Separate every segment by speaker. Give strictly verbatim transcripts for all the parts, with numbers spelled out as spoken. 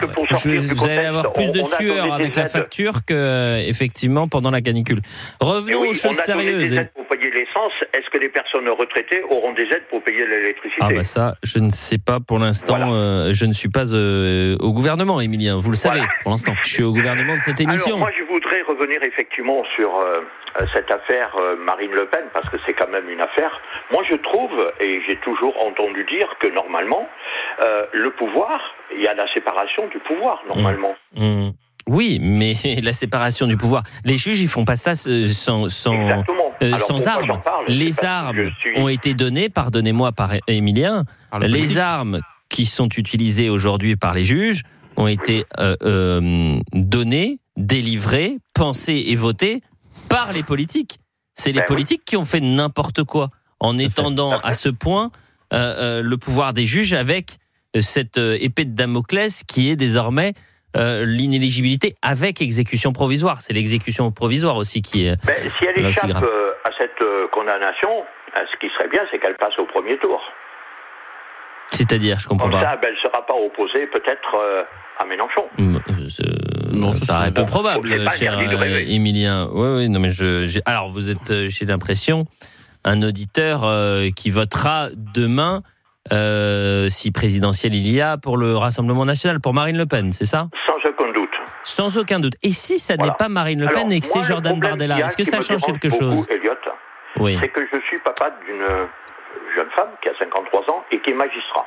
Speaker 1: que pour sortir
Speaker 2: Je,
Speaker 1: du
Speaker 2: vous allez
Speaker 1: contexte,
Speaker 2: avoir plus
Speaker 1: on,
Speaker 2: de
Speaker 1: on
Speaker 2: sueur avec la
Speaker 1: aides.
Speaker 2: facture que effectivement pendant la canicule. Revenons
Speaker 1: oui,
Speaker 2: aux choses
Speaker 1: on a
Speaker 2: sérieuses.
Speaker 1: Des aides pour payer l'essence. Est-ce que les personnes retraitées auront des aides pour payer l'électricité?
Speaker 2: Ah bah ça, je ne sais pas pour l'instant. Voilà. Euh, je ne suis pas euh, au gouvernement, Émilien. Vous le savez. Voilà. Pour l'instant, je suis au gouvernement de cette émission.
Speaker 1: Alors moi, je voudrais revenir effectivement sur euh, cette affaire euh, Marine Le Pen parce que c'est quand même une affaire. Moi, je trouve et j'ai toujours entendu dire que normalement, euh, le pouvoir, il y a la séparation du pouvoir normalement.
Speaker 2: Mmh. Mmh. Oui, mais la séparation du pouvoir, les juges, ils font pas ça sans, sans, euh, sans armes.
Speaker 1: Parle,
Speaker 2: les armes suis... ont été données, pardonnez-moi par Émilien, les politique. armes qui sont utilisées aujourd'hui par les juges ont été euh, euh, données, délivrées, pensées et votées par les politiques. C'est les ben politiques oui. qui ont fait n'importe quoi en étendant à ce point euh, euh, le pouvoir des juges avec cette euh, épée de Damoclès qui est désormais Euh, l'inéligibilité avec exécution provisoire. C'est l'exécution provisoire aussi qui est...
Speaker 1: Ben, si elle échappe euh, à cette euh, condamnation, euh, ce qui serait bien, c'est qu'elle passe au premier tour.
Speaker 2: C'est-à-dire, je comprends
Speaker 1: Comme
Speaker 2: pas.
Speaker 1: ça, ben, elle ne sera pas opposée peut-être euh, à Mélenchon.
Speaker 2: Mmh, euh, non, ça paraît peu bon, probable, cher euh, Émilien. Oui, oui, non, mais je... J'ai... Alors, vous êtes, j'ai l'impression, un auditeur euh, qui votera demain... Euh, si présidentielle il y a pour le Rassemblement National, pour Marine Le Pen, c'est ça?
Speaker 1: Sans aucun doute.
Speaker 2: Sans aucun doute. Et si ça voilà. n'est pas Marine Le Pen Alors, et que c'est Jordan Bardella, est-ce que ça change quelque chose?
Speaker 1: Elliot,
Speaker 2: oui.
Speaker 1: C'est que je suis papa d'une jeune femme qui a cinquante-trois ans et qui est magistrat.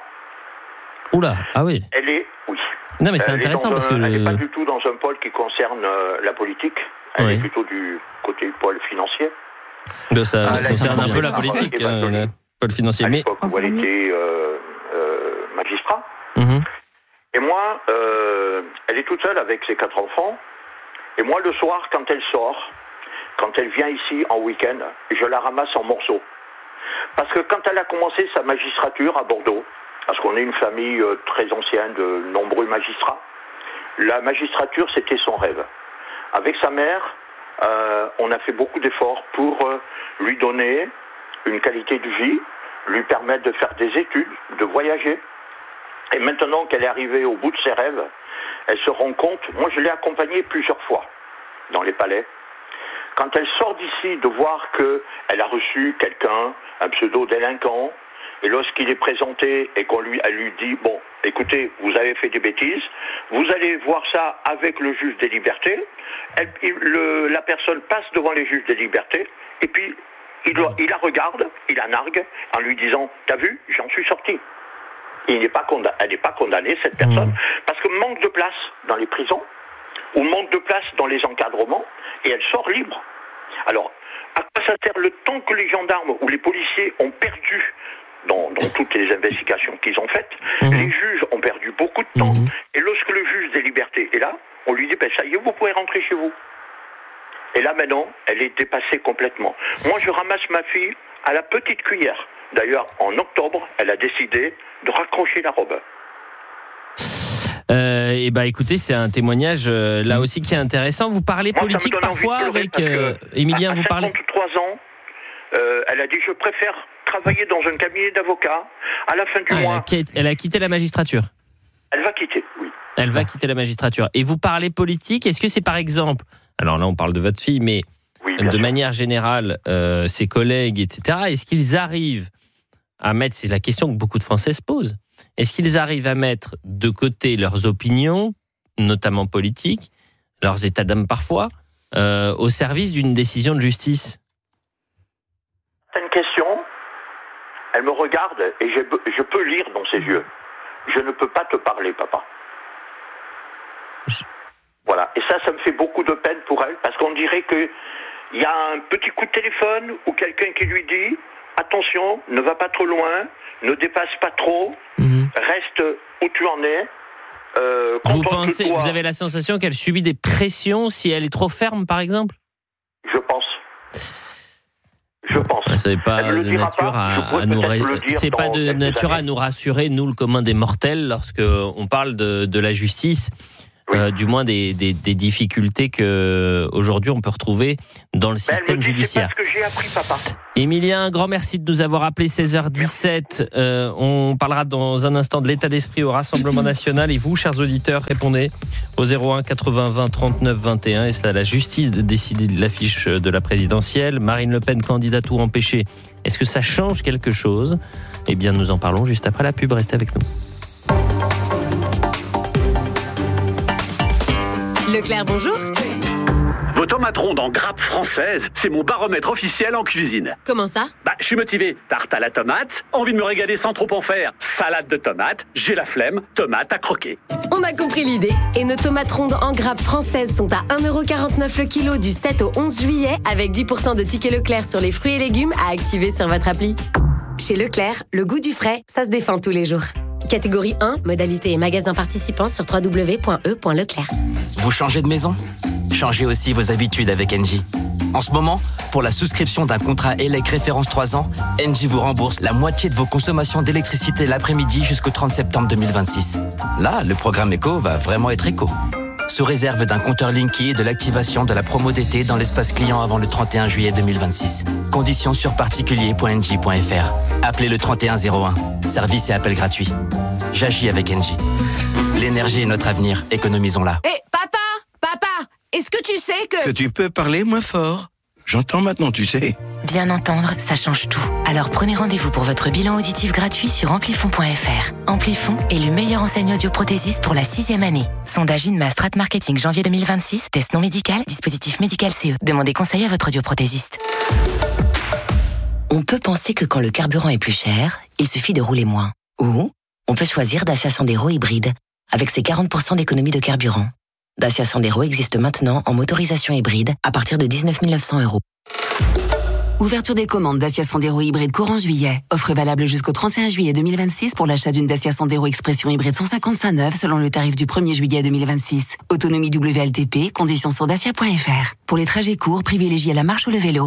Speaker 2: Oula, ah oui.
Speaker 1: Elle est, oui.
Speaker 2: Non mais c'est elle intéressant parce
Speaker 1: un,
Speaker 2: que...
Speaker 1: Elle n'est pas du tout dans un pôle qui concerne euh, la politique, elle oui. est plutôt du côté du pôle financier.
Speaker 2: De ça, ah, ça concerne un peu la politique, euh, le pôle financier.
Speaker 1: À
Speaker 2: mais...
Speaker 1: l'époque où elle était euh, euh, magistrat.
Speaker 2: Mm-hmm.
Speaker 1: Et moi, euh, elle est toute seule avec ses quatre enfants. Et moi, le soir, quand elle sort, quand elle vient ici en week-end, je la ramasse en morceaux. Parce que quand elle a commencé sa magistrature à Bordeaux, parce qu'on est une famille euh, très ancienne de nombreux magistrats, la magistrature, c'était son rêve. Avec sa mère, euh, on a fait beaucoup d'efforts pour euh, lui donner une qualité de vie, lui permettre de faire des études, de voyager. Et maintenant qu'elle est arrivée au bout de ses rêves, elle se rend compte, moi je l'ai accompagnée plusieurs fois dans les palais, quand elle sort d'ici de voir qu'elle a reçu quelqu'un, un pseudo-délinquant, et lorsqu'il est présenté et qu'on lui, elle lui dit, bon, écoutez, vous avez fait des bêtises, vous allez voir ça avec le juge des libertés, elle, il, le, la personne passe devant les juges des libertés, et puis il, il la regarde, il la nargue, en lui disant, t'as vu, j'en suis sorti. Il n'est pas condamné, elle n'est pas condamnée, cette personne, mmh. parce que manque de place dans les prisons, ou manque de place dans les encadrements, et elle sort libre. Alors, à quoi ça sert le temps que les gendarmes ou les policiers ont perdu dans, dans toutes les investigations qu'ils ont faites, mmh. les juges ont perdu beaucoup de temps, mmh. et lorsque le juge des libertés est là, on lui dit, ben ça y est, vous pouvez rentrer chez vous. Et là, maintenant, elle est dépassée complètement. Moi, je ramasse ma fille à la petite cuillère. D'ailleurs, en octobre, elle a décidé de raccrocher la robe.
Speaker 2: Euh, et bah écoutez, c'est un témoignage euh, là aussi qui est intéressant. Vous parlez Moi, politique parfois avec euh, Émilien, vous parlez.
Speaker 1: À cinquante-trois ans, euh, elle a dit je préfère travailler dans un cabinet d'avocats à la fin du
Speaker 2: ah,
Speaker 1: mois.
Speaker 2: Elle a, quitté, elle a quitté la magistrature.
Speaker 1: Elle va quitter, oui.
Speaker 2: Elle va quitter la magistrature. Et vous parlez politique. Est-ce que c'est par exemple, alors là on parle de votre fille, mais oui, de sûr. manière générale, euh, ses collègues, et cetera. Est-ce qu'ils arrivent à mettre, c'est la question que beaucoup de Français se posent. Est-ce qu'ils arrivent à mettre de côté leurs opinions, notamment politiques, leurs états d'âme parfois, euh, au service d'une décision de justice?
Speaker 1: C'est une question. Elle me regarde et je, je peux lire dans ses yeux. Je ne peux pas te parler, papa. Je... Voilà. Et ça, ça me fait beaucoup de peine pour elle, parce qu'on dirait qu'il y a un petit coup de téléphone ou quelqu'un qui lui dit « Attention, ne va pas trop loin, ne dépasse pas trop, mmh. reste où tu en es. Euh,
Speaker 2: vous pensez, vous avez la sensation qu'elle subit des pressions si elle est trop ferme, par exemple?
Speaker 1: Je pense. Je pense.
Speaker 2: C'est pas de nature pas, à, à nous, c'est pas de nature années. à nous rassurer, nous, le commun des mortels, lorsque on parle de, de la justice. oui. euh, du moins des, des, des difficultés que aujourd'hui on peut retrouver dans le système
Speaker 1: ben,
Speaker 2: judiciaire.
Speaker 1: C'est pas ce que j'ai appris, papa.
Speaker 2: Émilien, un grand merci de nous avoir appelé. Seize heures dix-sept. Euh, on parlera dans un instant de l'état d'esprit au Rassemblement national. Et vous, chers auditeurs, répondez au zéro un quatre-vingts vingt trente-neuf vingt et un. Et c'est à la justice de décider de l'affiche de la présidentielle. Marine Le Pen, candidate ou empêchée. Est-ce que ça change quelque chose ? Eh bien, nous en parlons juste après la pub. Restez avec nous.
Speaker 3: Leclerc, bonjour.
Speaker 4: Vos tomates rondes en grappe française, c'est mon baromètre officiel en cuisine.
Speaker 3: Comment ça ?
Speaker 4: Bah, je suis motivé. Tarte à la tomate, envie de me régaler sans trop en faire. Salade de tomates, j'ai la flemme, tomate à croquer.
Speaker 3: On a compris l'idée. Et nos tomates rondes en grappe françaises sont à un euro quarante-neuf le kilo du sept au onze juillet, avec dix pour cent de tickets Leclerc sur les fruits et légumes à activer sur votre appli. Chez Leclerc, le goût du frais, ça se défend tous les jours. Catégorie un, modalité et magasins participants sur w w w point e point leclerc.
Speaker 5: Vous changez de maison ? Changez aussi vos habitudes avec Engie. En ce moment, pour la souscription d'un contrat E L E C référence trois ans, Engie vous rembourse la moitié de vos consommations d'électricité l'après-midi jusqu'au trente septembre deux mille vingt-six. Là, le programme éco va vraiment être éco. Sous réserve d'un compteur Linky et de l'activation de la promo d'été dans l'espace client avant le trente et un juillet deux mille vingt-six. Conditions sur particulier point engie point f r. Appelez le trente et un zéro un. Service et appel gratuit. J'agis avec Engie. L'énergie est notre avenir. Économisons-la.
Speaker 6: Hé, hey, papa Papa Est-ce que tu sais que...
Speaker 7: Que tu peux parler moins fort. J'entends maintenant, tu sais.
Speaker 8: Bien entendre, ça change tout. Alors prenez rendez-vous pour votre bilan auditif gratuit sur amplifon point f r. Amplifon est le meilleur enseigne audioprothésiste pour la sixième année. Sondage INMA Strat Marketing janvier deux mille vingt-six. Test non médical, dispositif médical C E. Demandez conseil à votre audioprothésiste. On peut penser que quand le carburant est plus cher, il suffit de rouler moins. Ou on peut choisir Dacia Sandero hybride, avec ses quarante pour cent d'économie de carburant. Dacia Sandero existe maintenant en motorisation hybride à partir de dix-neuf mille neuf cents euros.
Speaker 9: Ouverture des commandes Dacia Sandero hybride courant juillet. Offre valable jusqu'au trente et un juillet deux mille vingt-six pour l'achat d'une Dacia Sandero Expression hybride cent cinquante-cinq neuve selon le tarif du premier juillet deux mille vingt-six. Autonomie W L T P, conditions sur dacia point f r. Pour les trajets courts, privilégiez la marche ou le vélo.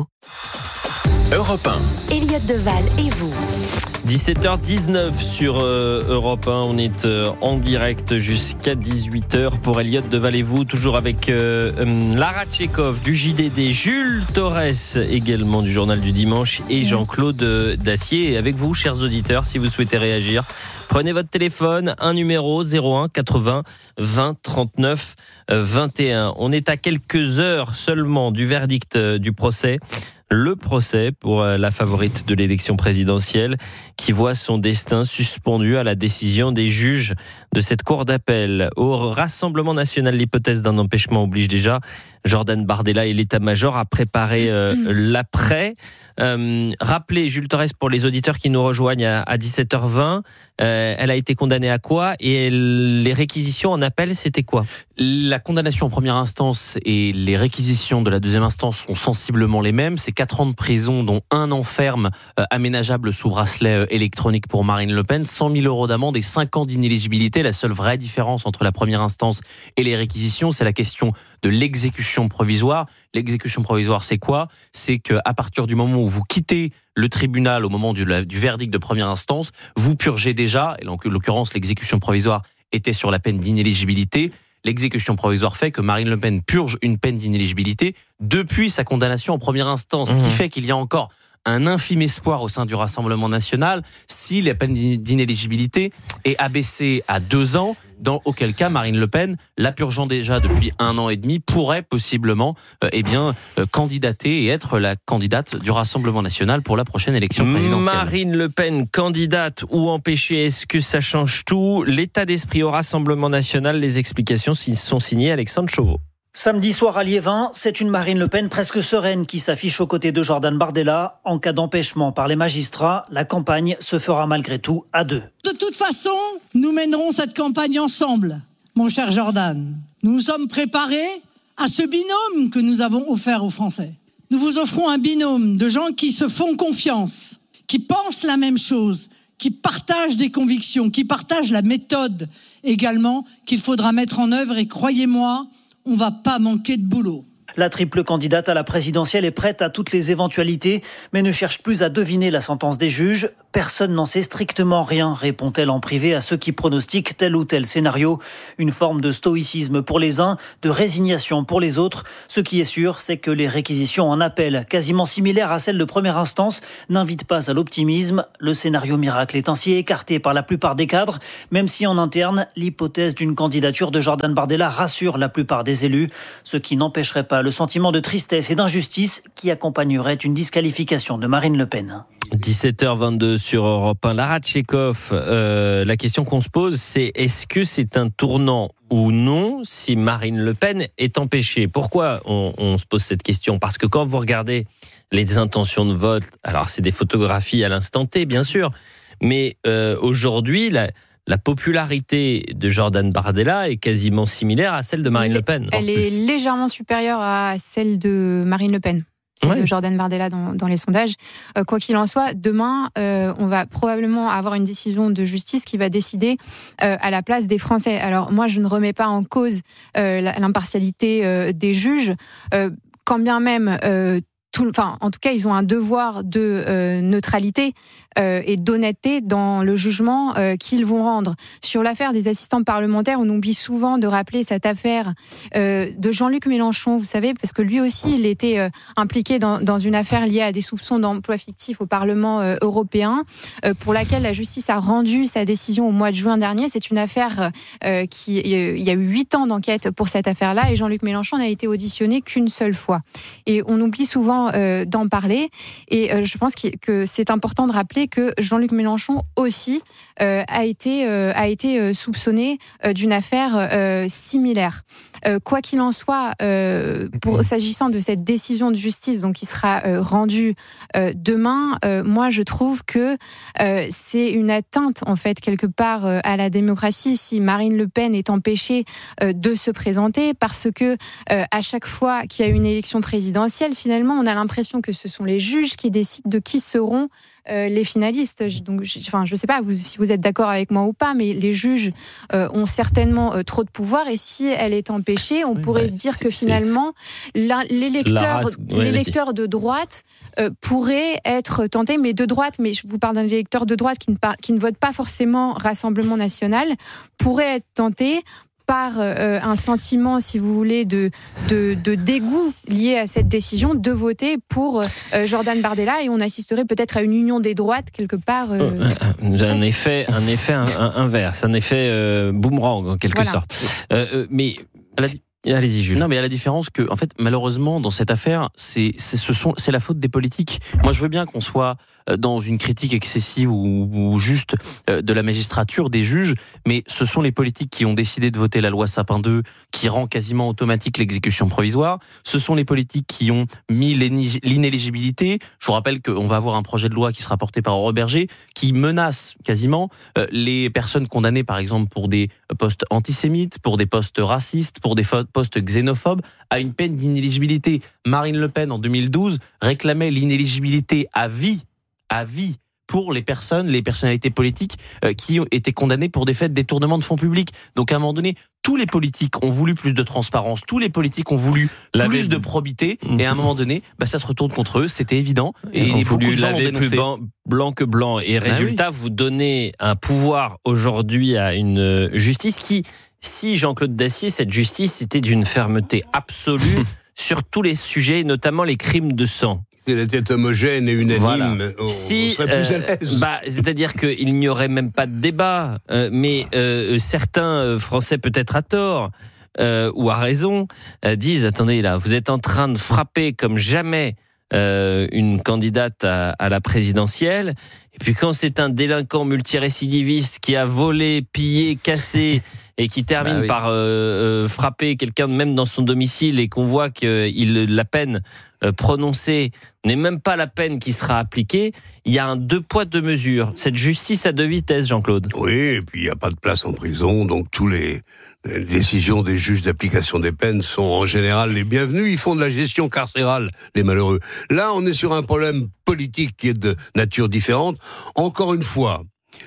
Speaker 7: Europe un.
Speaker 3: Elliott Deval et vous.
Speaker 2: dix-sept heures dix-neuf sur euh, Europe un, on est euh, en direct jusqu'à dix-huit heures pour Elliott Deval et vous, toujours avec euh, euh, Lara Tchekov du J D D, Jules Torres également du Journal du Dimanche et Jean-Claude euh, Dacier. Et avec vous, chers auditeurs, si vous souhaitez réagir, prenez votre téléphone, un numéro zéro un quatre-vingts vingt trente-neuf vingt et un. On est à quelques heures seulement du verdict euh, du procès. Le procès pour la favorite de l'élection présidentielle qui voit son destin suspendu à la décision des juges de cette cour d'appel. Au Rassemblement national, l'hypothèse d'un empêchement oblige déjà Jordan Bardella et l'état-major à préparer euh, l'après. Euh, rappelez, Jules Torres, pour les auditeurs qui nous rejoignent à, à dix-sept heures vingt, euh, elle a été condamnée à quoi ? Et elle, les réquisitions en appel, c'était quoi ?
Speaker 10: La condamnation en première instance et les réquisitions de la deuxième instance sont sensiblement les mêmes. C'est quatre ans de prison, dont un an ferme, euh, aménageable sous bracelet euh, électronique pour Marine Le Pen, cent mille euros d'amende et cinq ans d'inéligibilité. La seule vraie différence entre la première instance et les réquisitions, c'est la question de l'exécution provisoire. L'exécution provisoire, c'est quoi ? C'est qu'à partir du moment où vous quittez le tribunal, au moment du, du verdict de première instance, vous purgez déjà, et en l'occurrence, l'exécution provisoire était sur la peine d'inéligibilité. L'exécution provisoire fait que Marine Le Pen purge une peine d'inéligibilité depuis sa condamnation en première instance, mmh. ce qui fait qu'il y a encore un infime espoir au sein du Rassemblement national si la peine d'inéligibilité est abaissée à deux ans, dans auquel cas Marine Le Pen, la purgeant déjà depuis un an et demi, pourrait possiblement euh, eh bien, euh, candidater et être la candidate du Rassemblement national pour la prochaine élection présidentielle.
Speaker 2: Marine Le Pen, candidate ou empêchée, est-ce que ça change tout ? L'état d'esprit au Rassemblement national, les explications sont signées Alexandre Chauveau.
Speaker 11: Samedi soir à Liévin, c'est une Marine Le Pen presque sereine qui s'affiche aux côtés de Jordan Bardella. En cas d'empêchement par les magistrats, la campagne se fera malgré tout à deux.
Speaker 12: De toute façon, nous mènerons cette campagne ensemble, mon cher Jordan. Nous nous sommes préparés à ce binôme que nous avons offert aux Français. Nous vous offrons un binôme de gens qui se font confiance, qui pensent la même chose, qui partagent des convictions, qui partagent la méthode également qu'il faudra mettre en œuvre. Et croyez-moi, on ne va pas manquer de boulot.
Speaker 11: La triple candidate à la présidentielle est prête à toutes les éventualités, mais ne cherche plus à deviner la sentence des juges. Personne n'en sait strictement rien, répond-elle en privé à ceux qui pronostiquent tel ou tel scénario. Une forme de stoïcisme pour les uns, de résignation pour les autres. Ce qui est sûr, c'est que les réquisitions en appel, quasiment similaires à celles de première instance, n'invitent pas à l'optimisme. Le scénario miracle est ainsi écarté par la plupart des cadres, même si en interne, l'hypothèse d'une candidature de Jordan Bardella rassure la plupart des élus, ce qui n'empêcherait pas le sentiment de tristesse et d'injustice qui accompagnerait une disqualification de Marine Le Pen.
Speaker 2: dix-sept heures vingt-deux sur Europe un. Lara Tchekov, euh, la question qu'on se pose, c'est est-ce que c'est un tournant ou non si Marine Le Pen est empêchée ? Pourquoi on, on se pose cette question ? Parce que quand vous regardez les intentions de vote, alors c'est des photographies à l'instant T, bien sûr, mais euh, aujourd'hui, la, la popularité de Jordan Bardella est quasiment similaire à celle de Marine Le Pen.
Speaker 13: Elle est légèrement supérieure à celle de Marine Le Pen. Ouais. De Jordan Bardella dans, dans les sondages. Euh, quoi qu'il en soit, demain, euh, on va probablement avoir une décision de justice qui va décider euh, à la place des Français. Alors moi, je ne remets pas en cause euh, l'impartialité euh, des juges, euh, quand bien même... Euh, Tout, enfin, en tout cas, ils ont un devoir de euh, neutralité euh, et d'honnêteté dans le jugement euh, qu'ils vont rendre. Sur l'affaire des assistants parlementaires, on oublie souvent de rappeler cette affaire euh, de Jean-Luc Mélenchon, vous savez, parce que lui aussi, il était euh, impliqué dans, dans une affaire liée à des soupçons d'emploi fictif au Parlement euh, européen, euh, pour laquelle la justice a rendu sa décision au mois de juin dernier. C'est une affaire euh, qui... Euh, il y a eu huit ans d'enquête pour cette affaire-là, et Jean-Luc Mélenchon n'a été auditionné qu'une seule fois. Et on oublie souvent Euh, d'en parler, et euh, je pense que c'est important de rappeler que Jean-Luc Mélenchon aussi euh, a été, euh, a été euh, soupçonné euh, d'une affaire euh, similaire. Euh, quoi qu'il en soit, euh, pour, s'agissant de cette décision de justice donc, qui sera euh, rendue euh, demain, euh, moi je trouve que euh, c'est une atteinte en fait quelque part euh, à la démocratie si Marine Le Pen est empêchée euh, de se présenter, parce que euh, à chaque fois qu'il y a une élection présidentielle, finalement on a l'impression que ce sont les juges qui décident de qui seront Euh, les finalistes. Donc, je, enfin, je ne sais pas vous, si vous êtes d'accord avec moi ou pas, mais les juges euh, ont certainement euh, trop de pouvoir, et si elle est empêchée, on oui, pourrait bah, se dire que finalement, la, l'électeur, race, ouais, l'électeur de droite euh, pourrait être tenté, mais de droite, mais je vous parle d'un électeur de droite qui ne, par, qui ne vote pas forcément Rassemblement National, pourrait être tenté par euh, un sentiment, si vous voulez, de, de, de dégoût lié à cette décision, de voter pour euh, Jordan Bardella, et on assisterait peut-être à une union des droites quelque part. Euh...
Speaker 2: Euh, un effet, un effet un, un, inverse, un effet euh, boomerang en quelque voilà. sorte. Euh, mais allez-y, Jules.
Speaker 10: Non, mais à la différence que, en fait, malheureusement, dans cette affaire, c'est, c'est, ce sont, c'est la faute des politiques. Moi, je veux bien qu'on soit dans une critique excessive ou, ou juste de la magistrature, des juges, mais ce sont les politiques qui ont décidé de voter la loi Sapin deux, qui rend quasiment automatique l'exécution provisoire. Ce sont les politiques qui ont mis l'inéligibilité. Je vous rappelle qu'on va avoir un projet de loi qui sera porté par Aurore Berger, qui menace quasiment les personnes condamnées, par exemple, pour des postes antisémites, pour des postes racistes, pour des postes xénophobes, à une peine d'inéligibilité. Marine Le Pen, en deux mille douze, réclamait l'inéligibilité à vie, à vie, pour les personnes, les personnalités politiques euh, qui ont été condamnées pour des faits de détournement de fonds publics. Donc, à un moment donné, tous les politiques ont voulu plus de transparence, tous les politiques ont voulu laver plus de probité, mmh. et à un moment donné, bah, ça se retourne contre eux, c'était évident.
Speaker 2: Et, et ils ont voulu laver plus blanc, blanc que blanc. Et résultat, ah oui. vous donnez un pouvoir aujourd'hui à une justice qui, si Jean-Claude Dacier, cette justice, c'était d'une fermeté absolue sur tous les sujets, notamment les crimes de sang.
Speaker 14: Si elle était homogène et unanime, voilà. on,
Speaker 2: si,
Speaker 14: on serait plus à l'aise.
Speaker 2: Euh, bah, c'est-à-dire qu'il n'y aurait même pas de débat, euh, mais euh, certains Français, peut-être à tort euh, ou à raison, euh, disent, attendez là, vous êtes en train de frapper comme jamais euh, une candidate à, à la présidentielle, et puis quand c'est un délinquant multirécidiviste qui a volé, pillé, cassé, et qui termine bah oui. par euh, euh, frapper quelqu'un même dans son domicile, et qu'on voit que il, la peine euh, prononcée n'est même pas la peine qui sera appliquée, il y a un deux poids deux mesures. Cette justice à deux vitesses, Jean-Claude.
Speaker 14: Oui, et puis il n'y a pas de place en prison, donc tous les, les décisions des juges d'application des peines sont en général les bienvenues. Ils font de la gestion carcérale, les malheureux. Là, on est sur un problème politique qui est de nature différente. Encore une fois,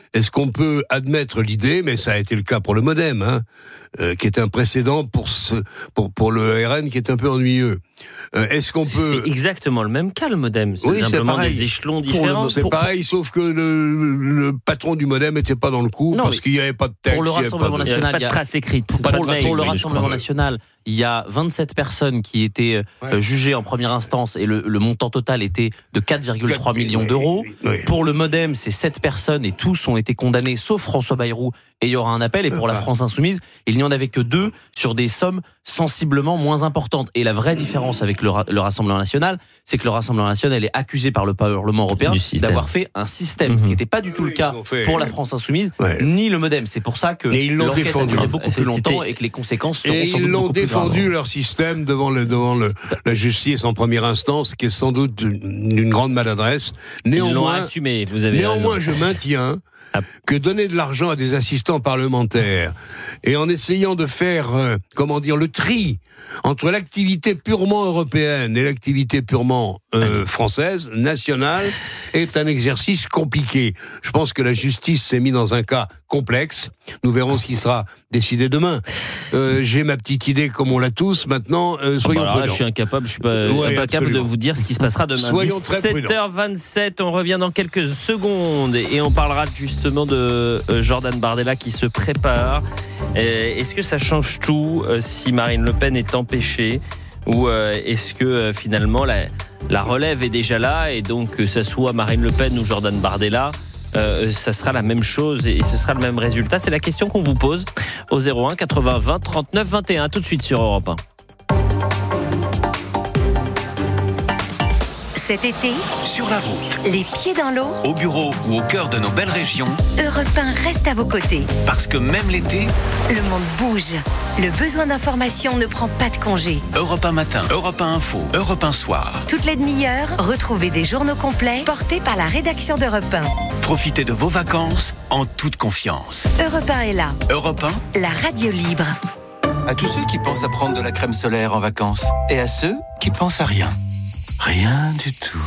Speaker 14: est-ce qu'on peut admettre l'idée, mais ça a été le cas pour le modem, hein, euh, qui est un précédent pour, ce, pour, pour le R N qui est un peu ennuyeux. Euh, est-ce qu'on peut...
Speaker 2: C'est exactement le même cas, le modem. C'est
Speaker 14: oui,
Speaker 2: simplement
Speaker 14: c'est
Speaker 2: des échelons différents.
Speaker 14: C'est
Speaker 2: pour...
Speaker 14: pareil, sauf que le, le patron du modem n'était pas dans le coup, non, parce qu'il n'y avait pas de texte.
Speaker 10: Pour le Rassemblement
Speaker 14: il
Speaker 10: National,
Speaker 2: il n'y a pas de trace écrite.
Speaker 10: Pour,
Speaker 2: pas
Speaker 10: pour,
Speaker 2: de mail,
Speaker 10: pour le
Speaker 2: oui,
Speaker 10: Rassemblement National, il y a vingt-sept personnes qui étaient ouais. euh, jugées en première instance et le, le montant total était de quatre virgule trois millions d'euros. Oui, oui. Pour le modem, c'est sept personnes et tous ont été condamnés, sauf François Bayrou, et il y aura un appel. Et pour la France Insoumise, il n'y en avait que deux sur des sommes sensiblement moins importantes. Et la vraie différence avec le, le Rassemblement National, c'est que le Rassemblement National est accusé par le Parlement européen d'avoir fait un système, mmh. ce qui n'était pas du tout le cas fait, pour la France Insoumise, ouais. ni le modem. C'est pour ça que l'enquête a duré beaucoup plus longtemps et que les conséquences seront
Speaker 14: et
Speaker 10: sans doute
Speaker 14: ils l'ont
Speaker 10: beaucoup plus graves.
Speaker 14: défendu leur système devant, le, devant le, la justice en première instance, qui est sans doute d'une grande maladresse. Néanmoins,
Speaker 2: ils l'ont assumé, vous avez
Speaker 14: néanmoins
Speaker 2: raison.
Speaker 14: je maintiens que donner de l'argent à des assistants parlementaires et en essayant de faire, euh, comment dire, le tri entre l'activité purement européenne et l'activité purement euh, française, nationale, est un exercice compliqué. Je pense que la justice s'est mise dans un cas complexe. Nous verrons ce qui sera décidé demain. Euh, j'ai ma petite idée, comme on l'a tous. Maintenant, euh, soyons
Speaker 2: ah bah
Speaker 14: prudents.
Speaker 2: Là, je suis incapable, je suis pas
Speaker 14: ouais,
Speaker 2: incapable de vous dire ce qui se passera demain.
Speaker 14: Soyons très prudents.
Speaker 2: dix-sept heures vingt-sept, on revient dans quelques secondes et on parlera justement de Jordan Bardella qui se prépare. Est-ce que ça change tout si Marine Le Pen est empêchée ou est-ce que finalement la, la relève est déjà là et donc que ça soit Marine Le Pen ou Jordan Bardella, Euh, ça sera la même chose et ce sera le même résultat? C'est la question qu'on vous pose au zéro un quatre-vingts vingt trente-neuf vingt et un, tout de suite sur Europe un.
Speaker 15: Cet été,
Speaker 16: sur la route,
Speaker 15: les pieds dans l'eau,
Speaker 16: au bureau ou au cœur de nos belles régions,
Speaker 15: Europe un reste à vos côtés.
Speaker 16: Parce que même l'été,
Speaker 15: le monde bouge. Le besoin d'information ne prend pas de congé.
Speaker 16: Europe un matin, Europe un info, Europe un soir.
Speaker 15: Toutes les demi-heures, retrouvez des journaux complets portés par la rédaction d'Europe un.
Speaker 16: Profitez de vos vacances en toute confiance.
Speaker 15: Europe un est là.
Speaker 16: Europe un,
Speaker 15: la radio libre.
Speaker 17: À tous ceux qui pensent à prendre de la crème solaire en vacances et à ceux qui pensent à rien. Rien du tout.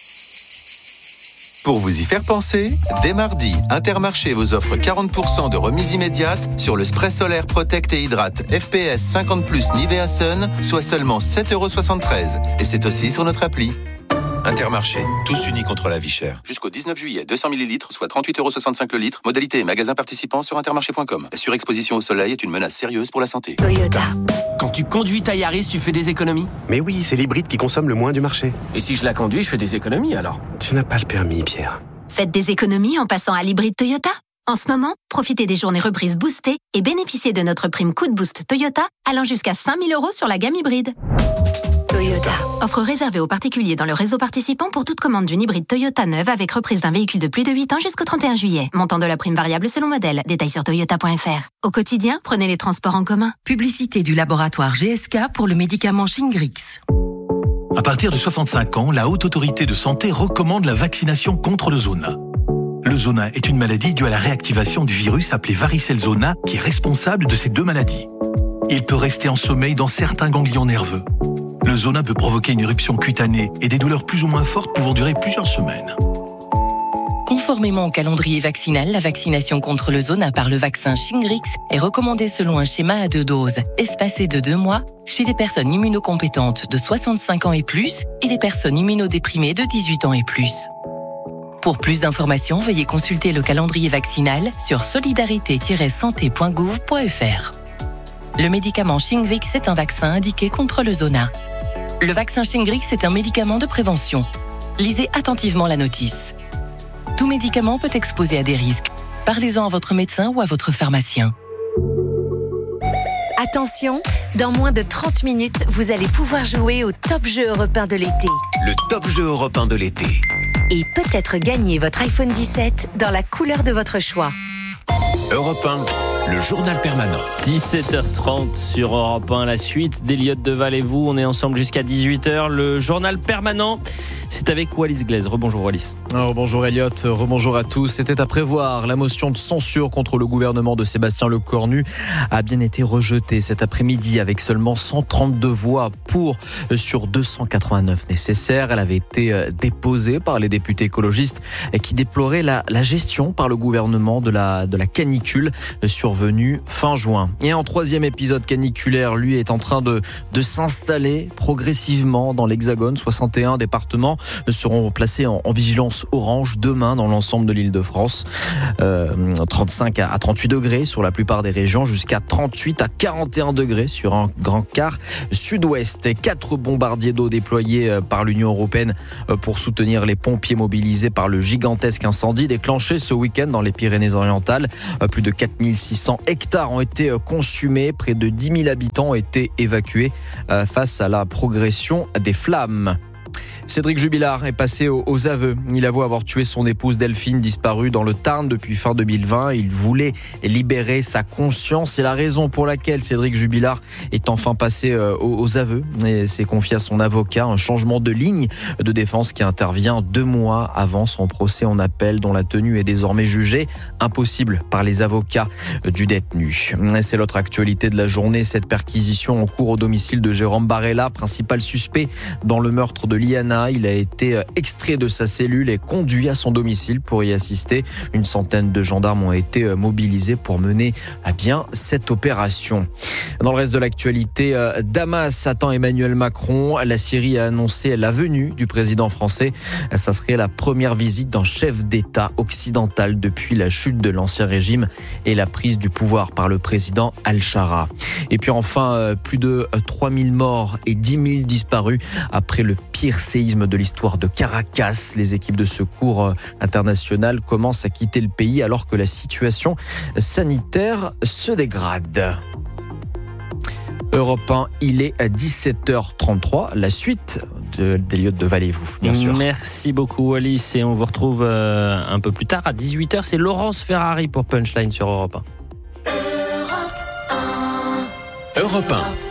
Speaker 17: Pour vous y faire penser, dès mardi, Intermarché vous offre quarante pour cent de remise immédiate sur le spray solaire Protect et Hydrate F P S cinquante plus Nivea Sun, soit seulement sept euros soixante-treize. Et c'est aussi sur notre appli. Intermarché, tous unis contre la vie chère. Jusqu'au dix-neuf juillet, deux cents millilitres, soit trente-huit euros soixante-cinq le litre. Modalité et magasin participants sur intermarché point com. La surexposition au soleil est une menace sérieuse pour la santé.
Speaker 15: Toyota.
Speaker 18: Quand tu conduis ta Yaris, tu fais des économies?
Speaker 19: Mais oui, c'est l'hybride qui consomme le moins du marché.
Speaker 18: Et si je la conduis, je fais des économies alors?
Speaker 19: Tu n'as pas le permis, Pierre.
Speaker 20: Faites des économies en passant à l'hybride Toyota. En ce moment, profitez des journées reprises boostées et bénéficiez de notre prime coup de boost Toyota allant jusqu'à cinq mille euros sur la gamme hybride. Toyota. Offre réservée aux particuliers dans le réseau participant pour toute commande d'une hybride Toyota neuve avec reprise d'un véhicule de plus de huit ans jusqu'au trente et un juillet. Montant de la prime variable selon modèle. Détails sur toyota point f r. Au quotidien, prenez les transports en commun.
Speaker 8: Publicité du laboratoire G S K pour le médicament Shingrix.
Speaker 21: À partir de soixante-cinq ans, la Haute Autorité de Santé recommande la vaccination contre le zona. Le zona est une maladie due à la réactivation du virus appelé varicelle zona qui est responsable de ces deux maladies. Il peut rester en sommeil dans certains ganglions nerveux. Le zona peut provoquer une éruption cutanée et des douleurs plus ou moins fortes pouvant durer plusieurs semaines.
Speaker 8: Conformément au calendrier vaccinal, la vaccination contre le zona par le vaccin Shingrix est recommandée selon un schéma à deux doses, espacé de deux mois, chez des personnes immunocompétentes de soixante-cinq ans et plus et des personnes immunodéprimées de dix-huit ans et plus. Pour plus d'informations, veuillez consulter le calendrier vaccinal sur solidarité tiret santé point gouv point f r. Le médicament Shingrix est un vaccin indiqué contre le zona. Le vaccin Shingrix est un médicament de prévention. Lisez attentivement la notice. Tout médicament peut exposer à des risques. Parlez-en à votre médecin ou à votre pharmacien.
Speaker 15: Attention, dans moins de trente minutes, vous allez pouvoir jouer au top jeu européen de l'été.
Speaker 16: Le top jeu européen de l'été.
Speaker 15: Et peut-être gagner votre iPhone dix-sept dans la couleur de votre choix.
Speaker 16: Europe un, le journal permanent.
Speaker 2: dix-sept heures trente sur Europe un, la suite d'Eliott Deval et vous. On est ensemble jusqu'à dix-huit heures. Le journal permanent C'est avec Wallis Glaise. Rebonjour Wallis.
Speaker 1: Rebonjour Elliot, rebonjour à tous. C'était à prévoir. La motion de censure contre le gouvernement de Sébastien Lecornu a bien été rejetée cet après-midi avec seulement cent trente-deux voix pour sur deux cent quatre-vingt-neuf nécessaires. Elle avait été déposée par les députés écologistes qui déploraient la, la gestion par le gouvernement de la, de la canicule survenue fin juin. Et un troisième épisode caniculaire, lui, est en train de, de s'installer progressivement dans l'Hexagone. soixante et un départements seront placés en, en vigilance orange demain dans l'ensemble de l'Île-de-France. Euh, trente-cinq à trente-huit degrés sur la plupart des régions, jusqu'à trente-huit à quarante et un degrés sur un grand quart sud-ouest. Quatre bombardiers d'eau déployés par l'Union européenne pour soutenir les pompiers mobilisés par le gigantesque incendie déclenché ce week-end dans les Pyrénées-Orientales. Plus de quatre mille six cents hectares ont été consumés, près de dix mille habitants ont été évacués face à la progression des flammes. Cédric Jubilard est passé aux aveux. Il avoue avoir tué son épouse Delphine, disparue dans le Tarn depuis fin deux mille vingt. Il voulait libérer sa conscience. C'est la raison pour laquelle Cédric Jubilard est enfin passé aux aveux et s'est confié à son avocat. Un changement de ligne de défense qui intervient deux mois avant son procès en appel, dont la tenue est désormais jugée impossible par les avocats du détenu. C'est l'autre actualité de la journée. Cette perquisition en cours au domicile de Jérôme Barella, principal suspect dans le meurtre de Liana. Il a été extrait de sa cellule et conduit à son domicile pour y assister. Une centaine de gendarmes ont été mobilisés pour mener à bien cette opération. Dans le reste de l'actualité, Damas attend Emmanuel Macron. La Syrie a annoncé la venue du président français. Ça serait la première visite d'un chef d'État occidental depuis la chute de l'ancien régime et la prise du pouvoir par le président Al-Shara. Et puis enfin, plus de trois mille morts et dix mille disparus après le pire séisme de l'histoire de Caracas. Les équipes de secours internationales commencent à quitter le pays alors que la situation sanitaire se dégrade. Europe un, il est à dix-sept heures trente-trois. La suite de, d'Elliot de Vallée-vous, bien sûr.
Speaker 2: Merci beaucoup, Alice. Et on vous retrouve euh, un peu plus tard à dix-huit heures. C'est Laurence Ferrari pour Punchline sur Europe un.
Speaker 16: Europe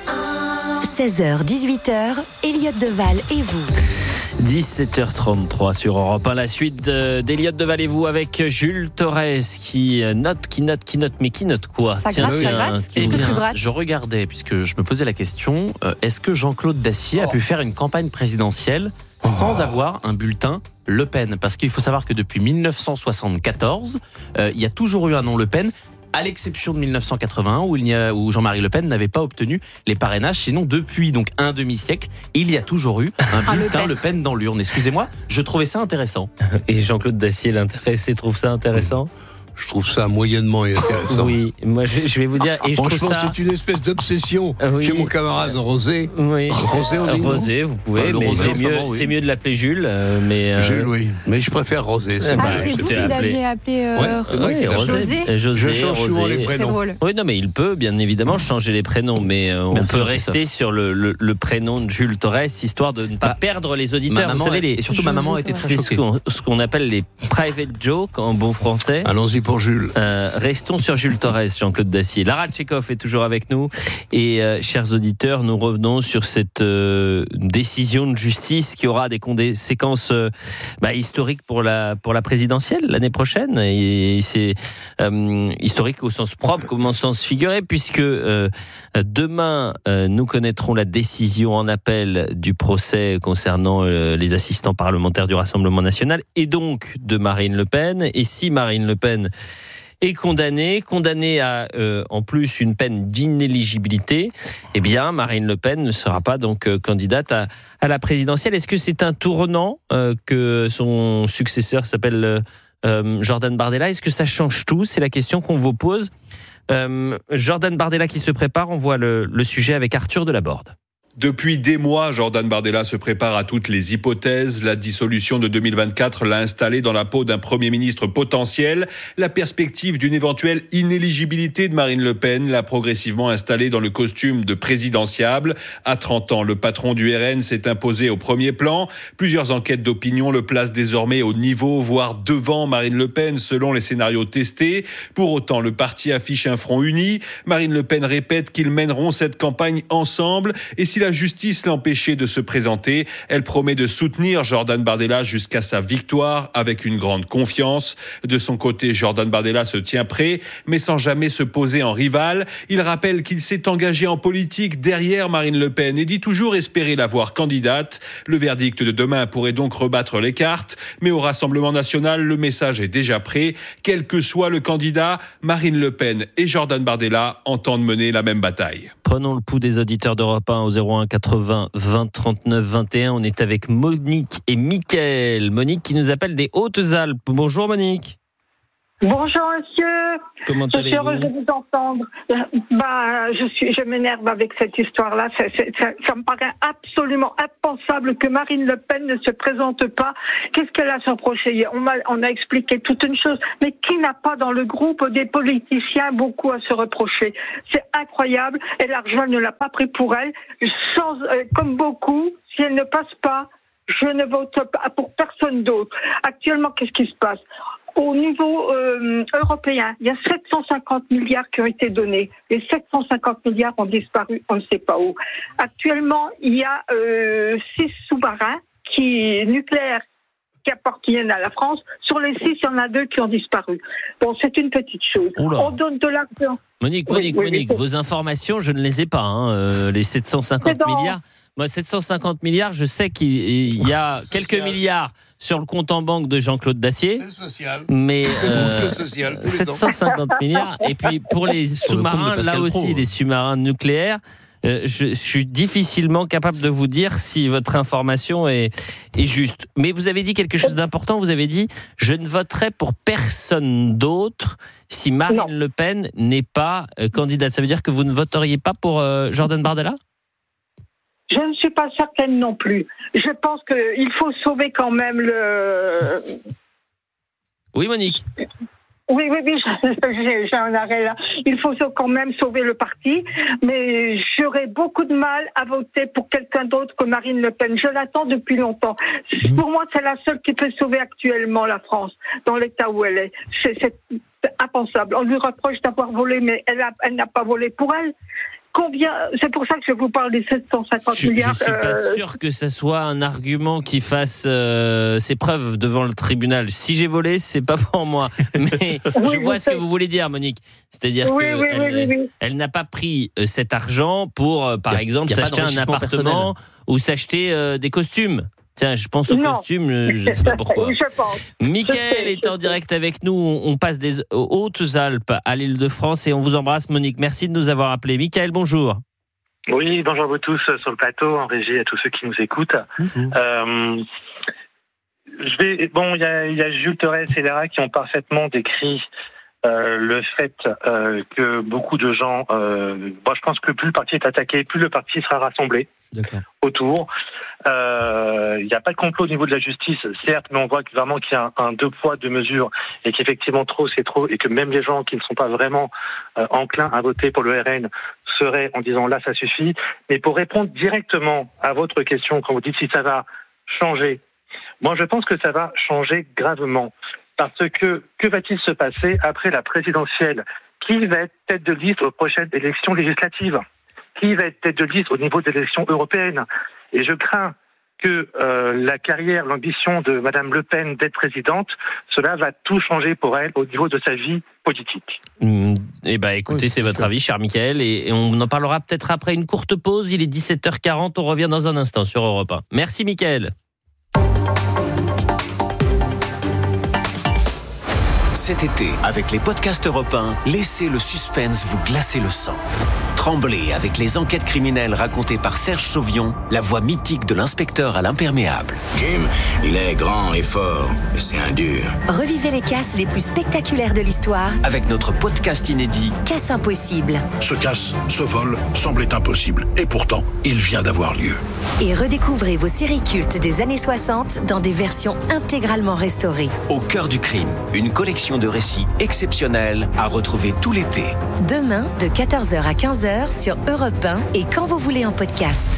Speaker 16: un.
Speaker 15: seize heures, dix-huit heures, Elliot Deval et vous.
Speaker 2: dix-sept heures trente-trois sur Europe un. La suite d'Elliot de Vallée-vous avec Jules Torres qui note, qui note, qui note, mais qui note quoi?
Speaker 13: Ça Tiens, gratte, ça gratte. Qu'est-ce que tu grattes?
Speaker 10: Je regardais, puisque je me posais la question, euh, est-ce que Jean-Claude Dacier a pu faire une campagne présidentielle sans avoir un bulletin Le Pen? Parce qu'il faut savoir que depuis dix-neuf cent soixante-quatorze, euh, il y a toujours eu un nom Le Pen, à l'exception de dix-neuf cent quatre-vingt-un où, il y a, où Jean-Marie Le Pen n'avait pas obtenu les parrainages. Sinon, depuis donc un demi-siècle, il y a toujours eu un bulletin Le Pen. Le Pen dans l'urne. Excusez-moi, je trouvais ça intéressant.
Speaker 2: Et Jean-Claude Dacier, l'intéressé, trouve ça intéressant?
Speaker 14: Je trouve ça moyennement intéressant.
Speaker 2: Oui, moi je, je vais vous dire. Et je
Speaker 14: Franchement,
Speaker 2: trouve ça...
Speaker 14: c'est une espèce d'obsession
Speaker 2: oui.
Speaker 14: chez mon camarade Rosé.
Speaker 2: Oui.
Speaker 14: Rosé, on dit,
Speaker 2: Rosé, vous pouvez,
Speaker 14: ah,
Speaker 2: mais
Speaker 14: Rosé,
Speaker 2: c'est, mieux,
Speaker 14: oui.
Speaker 2: c'est mieux de l'appeler Jules. Euh, mais euh...
Speaker 14: Jules, oui. Mais je préfère Rosé.
Speaker 13: C'est, ah, c'est vous qui l'aviez appelé euh,
Speaker 14: ouais, c'est moi qui
Speaker 2: José. José.
Speaker 14: Je change souvent les prénoms.
Speaker 2: Oui, non, mais il peut bien évidemment changer les prénoms, mais euh, on peut rester sur le, le, le prénom de Jules Torres, histoire de ne pas bah, perdre les auditeurs. Vous savez, les...
Speaker 10: Et surtout, ma maman était très
Speaker 2: choquée.
Speaker 10: C'est
Speaker 2: ce qu'on, ce qu'on appelle les private jokes en bon français.
Speaker 14: Allons-y pour Jules.
Speaker 2: Euh, restons sur Jules Torres, Jean-Claude Dacier. Lara Tchekhov est toujours avec nous. Et euh, chers auditeurs, nous revenons sur cette euh, décision de justice qui aura des conséquences euh, bah, historiques pour la, pour la présidentielle l'année prochaine. Et c'est euh, historique au sens propre comme au sens figuré, puisque euh, demain, euh, nous connaîtrons la décision en appel du procès concernant euh, les assistants parlementaires du Rassemblement national et donc de Marine Le Pen. Et si Marine Le Pen est condamnée, condamnée à euh, en plus une peine d'inéligibilité, eh bien Marine Le Pen ne sera pas donc euh, candidate à, à la présidentielle. Est-ce que c'est un tournant euh, que son successeur s'appelle euh, Jordan Bardella? Est-ce que ça change tout? C'est la question qu'on vous pose. Euh, Jordan Bardella qui se prépare, on voit le, le sujet avec Arthur Delaborde.
Speaker 22: Depuis des mois, Jordan Bardella se prépare à toutes les hypothèses. La dissolution de deux mille vingt-quatre l'a installé dans la peau d'un Premier ministre potentiel. La perspective d'une éventuelle inéligibilité de Marine Le Pen l'a progressivement installé dans le costume de présidentiable. À trente ans, le patron du R N s'est imposé au premier plan. Plusieurs enquêtes d'opinion le placent désormais au niveau, voire devant Marine Le Pen, selon les scénarios testés. Pour autant, le parti affiche un front uni. Marine Le Pen répète qu'ils mèneront cette campagne ensemble. Et si la la justice l'empêchait de se présenter, elle promet de soutenir Jordan Bardella jusqu'à sa victoire avec une grande confiance. De son côté, Jordan Bardella se tient prêt, mais sans jamais se poser en rival. Il rappelle qu'il s'est engagé en politique derrière Marine Le Pen et dit toujours espérer la voir candidate. Le verdict de demain pourrait donc rebattre les cartes, mais au Rassemblement national, le message est déjà prêt. Quel que soit le candidat, Marine Le Pen et Jordan Bardella entendent mener la même bataille.
Speaker 2: Prenons le pouls des auditeurs d'Europe un au zéro un quatre-vingts vingt trente-neuf vingt et un. On est avec Monique et Mickaël. Monique qui nous appelle des Hautes-Alpes. Bonjour Monique.
Speaker 4: Bonjour monsieur.
Speaker 2: Comment
Speaker 4: je suis heureuse de vous entendre. Bah, je suis, je m'énerve avec cette histoire-là. C'est, c'est, ça, ça me paraît absolument impensable que Marine Le Pen ne se présente pas. Qu'est-ce qu'elle a à se reprocher ? On a, on a expliqué toute une chose, mais qui n'a pas dans le groupe des politiciens beaucoup à se reprocher ? C'est incroyable. Et l'argent elle ne l'a pas pris pour elle. Sans, euh, comme beaucoup, si elle ne passe pas, je ne vote pas pour personne d'autre. Actuellement, qu'est-ce qui se passe ? Au niveau euh, européen, il y a sept cent cinquante milliards qui ont été donnés. Les sept cent cinquante milliards ont disparu, on ne sait pas où. Actuellement, il y a euh, six sous-marins qui, nucléaires qui appartiennent à la France. Sur les six, il y en a deux qui ont disparu. Bon, c'est une petite chose.
Speaker 2: Oula.
Speaker 4: On donne de l'argent.
Speaker 2: Monique, Monique, oui, Monique, oui, vos informations, je ne les ai pas. Hein, euh, les sept cent cinquante dans... milliards. Moi, sept cent cinquante milliards, je sais qu'il y a quelques milliards sur le compte en banque de Jean-Claude Dacier.
Speaker 14: C'est social.
Speaker 2: Mais euh,
Speaker 14: social,
Speaker 2: sept cent cinquante milliards. Et puis pour les sous-marins, là aussi, les sous-marins nucléaires, euh, je, je suis difficilement capable de vous dire si votre information est, est juste. Mais vous avez dit quelque chose d'important. Vous avez dit « Je ne voterai pour personne d'autre si Marine non. Le Pen n'est pas euh, candidate ». Ça veut dire que vous ne voteriez pas pour euh, Jordan Bardella ?
Speaker 4: Je ne suis pas certaine non plus. Je pense qu'il faut sauver quand même le...
Speaker 2: Oui, Monique.
Speaker 4: Oui, oui, oui, j'ai, j'ai un arrêt là. Il faut quand même sauver le parti, mais j'aurais beaucoup de mal à voter pour quelqu'un d'autre que Marine Le Pen. Je l'attends depuis longtemps. Mmh. Pour moi, c'est la seule qui peut sauver actuellement la France, dans l'état où elle est. C'est, c'est impensable. On lui reproche d'avoir volé, mais elle, a, elle n'a pas volé pour elle. Combien ? C'est pour ça que je vous parle des sept cent cinquante
Speaker 2: je,
Speaker 4: milliards.
Speaker 2: Je suis pas euh... sûr que ça soit un argument qui fasse euh, ses preuves devant le tribunal. Si j'ai volé, c'est pas pour moi. Mais oui, je vois ce que vous voulez dire, Monique. C'est-à-dire oui, qu'elle oui, oui, oui, oui. elle n'a pas pris euh, cet argent pour, euh, par a, exemple, s'acheter un appartement personnel. Ou s'acheter euh, des costumes. Tiens, je pense aux non. costumes, je ne sais pas pourquoi.
Speaker 4: Je pense.
Speaker 2: Mickaël est en direct avec nous. On passe des Hautes-Alpes à l'Île-de-France et on vous embrasse, Monique. Merci de nous avoir appelés. Mickaël, bonjour.
Speaker 5: Oui, bonjour à vous tous sur le plateau, en régie, à tous ceux qui nous écoutent. Mmh. Euh, je vais, bon, il y a, y a Jules Torres et Léra qui ont parfaitement décrit euh, le fait euh, que beaucoup de gens... Euh, bon, je pense que plus le parti est attaqué, plus le parti sera rassemblé D'accord. autour. Il euh, n'y a pas de complot au niveau de la justice, certes, mais on voit vraiment qu'il y a un, un deux poids, deux mesures, et qu'effectivement trop, c'est trop, et que même les gens qui ne sont pas vraiment euh, enclins à voter pour le R N seraient en disant là, ça suffit. Mais pour répondre directement à votre question, quand vous dites si ça va changer, moi je pense que ça va changer gravement. Parce que, que va-t-il se passer après la présidentielle ? Qui va être tête de liste aux prochaines élections législatives ? Qui va être tête de liste au niveau des élections européennes ? Et je crains que euh, la carrière, l'ambition de Madame Le Pen d'être présidente, cela va tout changer pour elle au niveau de sa vie politique.
Speaker 2: Mmh, eh ben, écoutez, oui, c'est votre avis, cher Mickaël, et, et on en parlera peut-être après une courte pause. Il est dix-sept heures quarante, on revient dans un instant sur Europe un. Merci, Mickaël.
Speaker 16: Cet été, avec les podcasts Europe un, laissez le suspense vous glacer le sang. Tremblez avec les enquêtes criminelles racontées par Serge Sauvion, la voix mythique de l'inspecteur à l'imperméable.
Speaker 23: Jim, il est grand et fort, mais c'est un dur.
Speaker 15: Revivez les casses les plus spectaculaires de l'histoire
Speaker 16: avec notre podcast inédit
Speaker 15: Casse impossible.
Speaker 21: Ce casse, ce vol, semblait impossible. Et pourtant, il vient d'avoir lieu.
Speaker 15: Et redécouvrez vos séries cultes des années soixante dans des versions intégralement restaurées.
Speaker 16: Au cœur du crime, une collection de récits exceptionnels à retrouver tout l'été.
Speaker 15: Demain, de quatorze heures à quinze heures sur Europe un et quand vous voulez en podcast.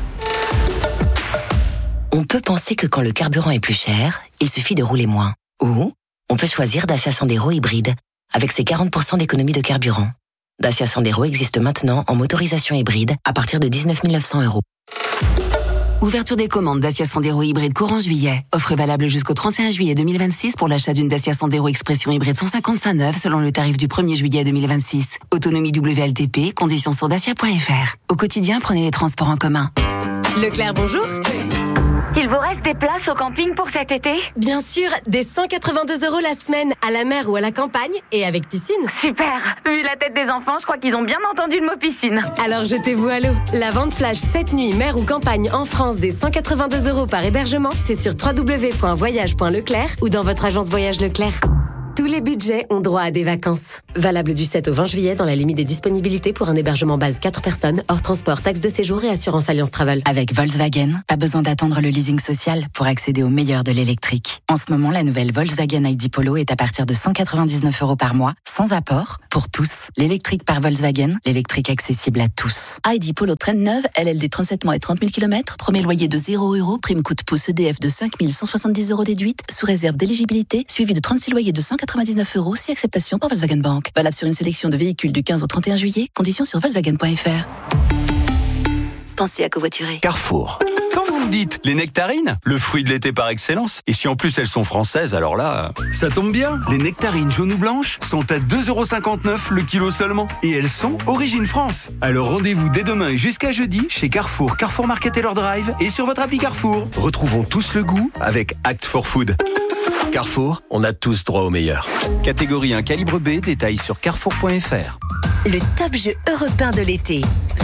Speaker 8: On peut penser que quand le carburant est plus cher, il suffit de rouler moins. Ou on peut choisir Dacia Sandero hybride avec ses quarante pour cent d'économie de carburant. Dacia Sandero existe maintenant en motorisation hybride à partir de dix-neuf mille neuf cents euros. Ouverture des commandes Dacia Sandero hybride courant juillet. Offre valable jusqu'au trente et un juillet deux mille vingt-six pour l'achat d'une Dacia Sandero Expression hybride cent cinquante-cinq neuve selon le tarif du premier juillet deux mille vingt-six. Autonomie W L T P, conditions sur dacia point f r. Au quotidien, prenez les transports en commun.
Speaker 3: Leclerc, bonjour.
Speaker 6: Il vous reste des places au camping pour cet été ?
Speaker 3: Bien sûr, des cent quatre-vingt-deux euros la semaine, à la mer ou à la campagne, et avec piscine.
Speaker 6: Super. Vu la tête des enfants, je crois qu'ils ont bien entendu le mot piscine.
Speaker 3: Alors jetez-vous à l'eau. La vente flash cette nuit, mer ou campagne en France, des cent quatre-vingt-deux euros par hébergement, c'est sur w w w point voyage point leclerc ou dans votre agence Voyage Leclerc. Tous les budgets ont droit à des vacances. Valable du sept au vingt juillet dans la limite des disponibilités pour un hébergement base quatre personnes, hors transport, taxe de séjour et assurance Alliance Travel.
Speaker 8: Avec Volkswagen, pas besoin d'attendre le leasing social pour accéder au meilleur de l'électrique. En ce moment, la nouvelle Volkswagen I D Polo est à partir de cent quatre-vingt-dix-neuf euros par mois, sans apport, pour tous. L'électrique par Volkswagen, l'électrique accessible à tous.
Speaker 7: I D Polo traîne neuve, L L D trente-sept mois et trente mille kilomètres, premier loyer de zéro euros, prime coup de pouce E D F de cinq mille cent soixante-dix euros déduite, sous réserve d'éligibilité, suivi de trente-six loyers de cent quatre-vingt-dix-neuf euros, si acceptation par Volkswagen Bank. Valable sur une sélection de véhicules du quinze au trente et un juillet, conditions sur volkswagen point f r. Pensez à covoiturer.
Speaker 9: Carrefour. Quand vous me dites les nectarines, le fruit de l'été par excellence, et si en plus elles sont françaises, alors là, ça tombe bien. Les nectarines jaunes ou blanches sont à deux euros cinquante-neuf le kilo seulement, et elles sont origine France. Alors rendez-vous dès demain et jusqu'à jeudi chez Carrefour, Carrefour Market et leur drive, et sur votre appli Carrefour. Retrouvons tous le goût avec Act for Food. Carrefour, on a tous droit au meilleur. Catégorie un calibre B, détails sur carrefour point f r.
Speaker 15: Le top jeu européen de l'été.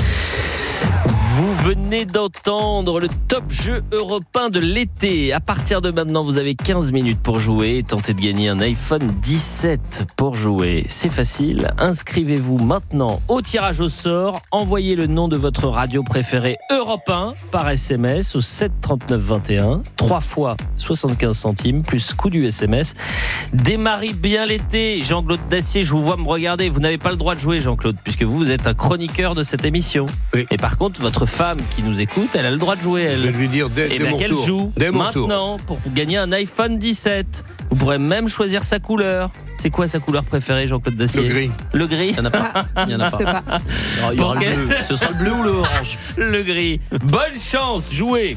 Speaker 2: Vous venez d'entendre le top jeu européen de l'été. À partir de maintenant, vous avez quinze minutes pour jouer et tenter de gagner un iPhone dix-sept pour jouer. C'est facile. Inscrivez-vous maintenant au tirage au sort. Envoyez le nom de votre radio préférée Europe un par S M S au sept trente-neuf vingt et un. trois fois soixante-quinze centimes plus coût du S M S. Démarrez bien l'été. Jean-Claude Dacier, je vous vois me regarder. Vous n'avez pas le droit de jouer, Jean-Claude, puisque vous, vous êtes un chroniqueur de cette émission. Oui. Et par contre, votre femme qui nous écoute, elle a le droit de jouer, elle.
Speaker 14: Je vais lui dire dès,
Speaker 2: et
Speaker 14: dès
Speaker 2: bien
Speaker 14: mon
Speaker 2: qu'elle
Speaker 14: tour.
Speaker 2: joue
Speaker 14: Dès mon
Speaker 2: maintenant
Speaker 14: tour.
Speaker 2: pour gagner un iPhone dix-sept. Vous pourrez même choisir sa couleur. C'est quoi sa couleur préférée, Jean-Claude Dacier ?
Speaker 14: Le gris.
Speaker 2: Le gris.
Speaker 10: Il n'y en a pas. Il y en a pas.
Speaker 13: pas.
Speaker 10: Alors, il y aura le bleu. Ce sera le bleu ou le orange ?
Speaker 2: Le gris. Bonne chance, jouez.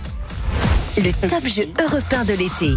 Speaker 15: Le top jeu européen de l'été.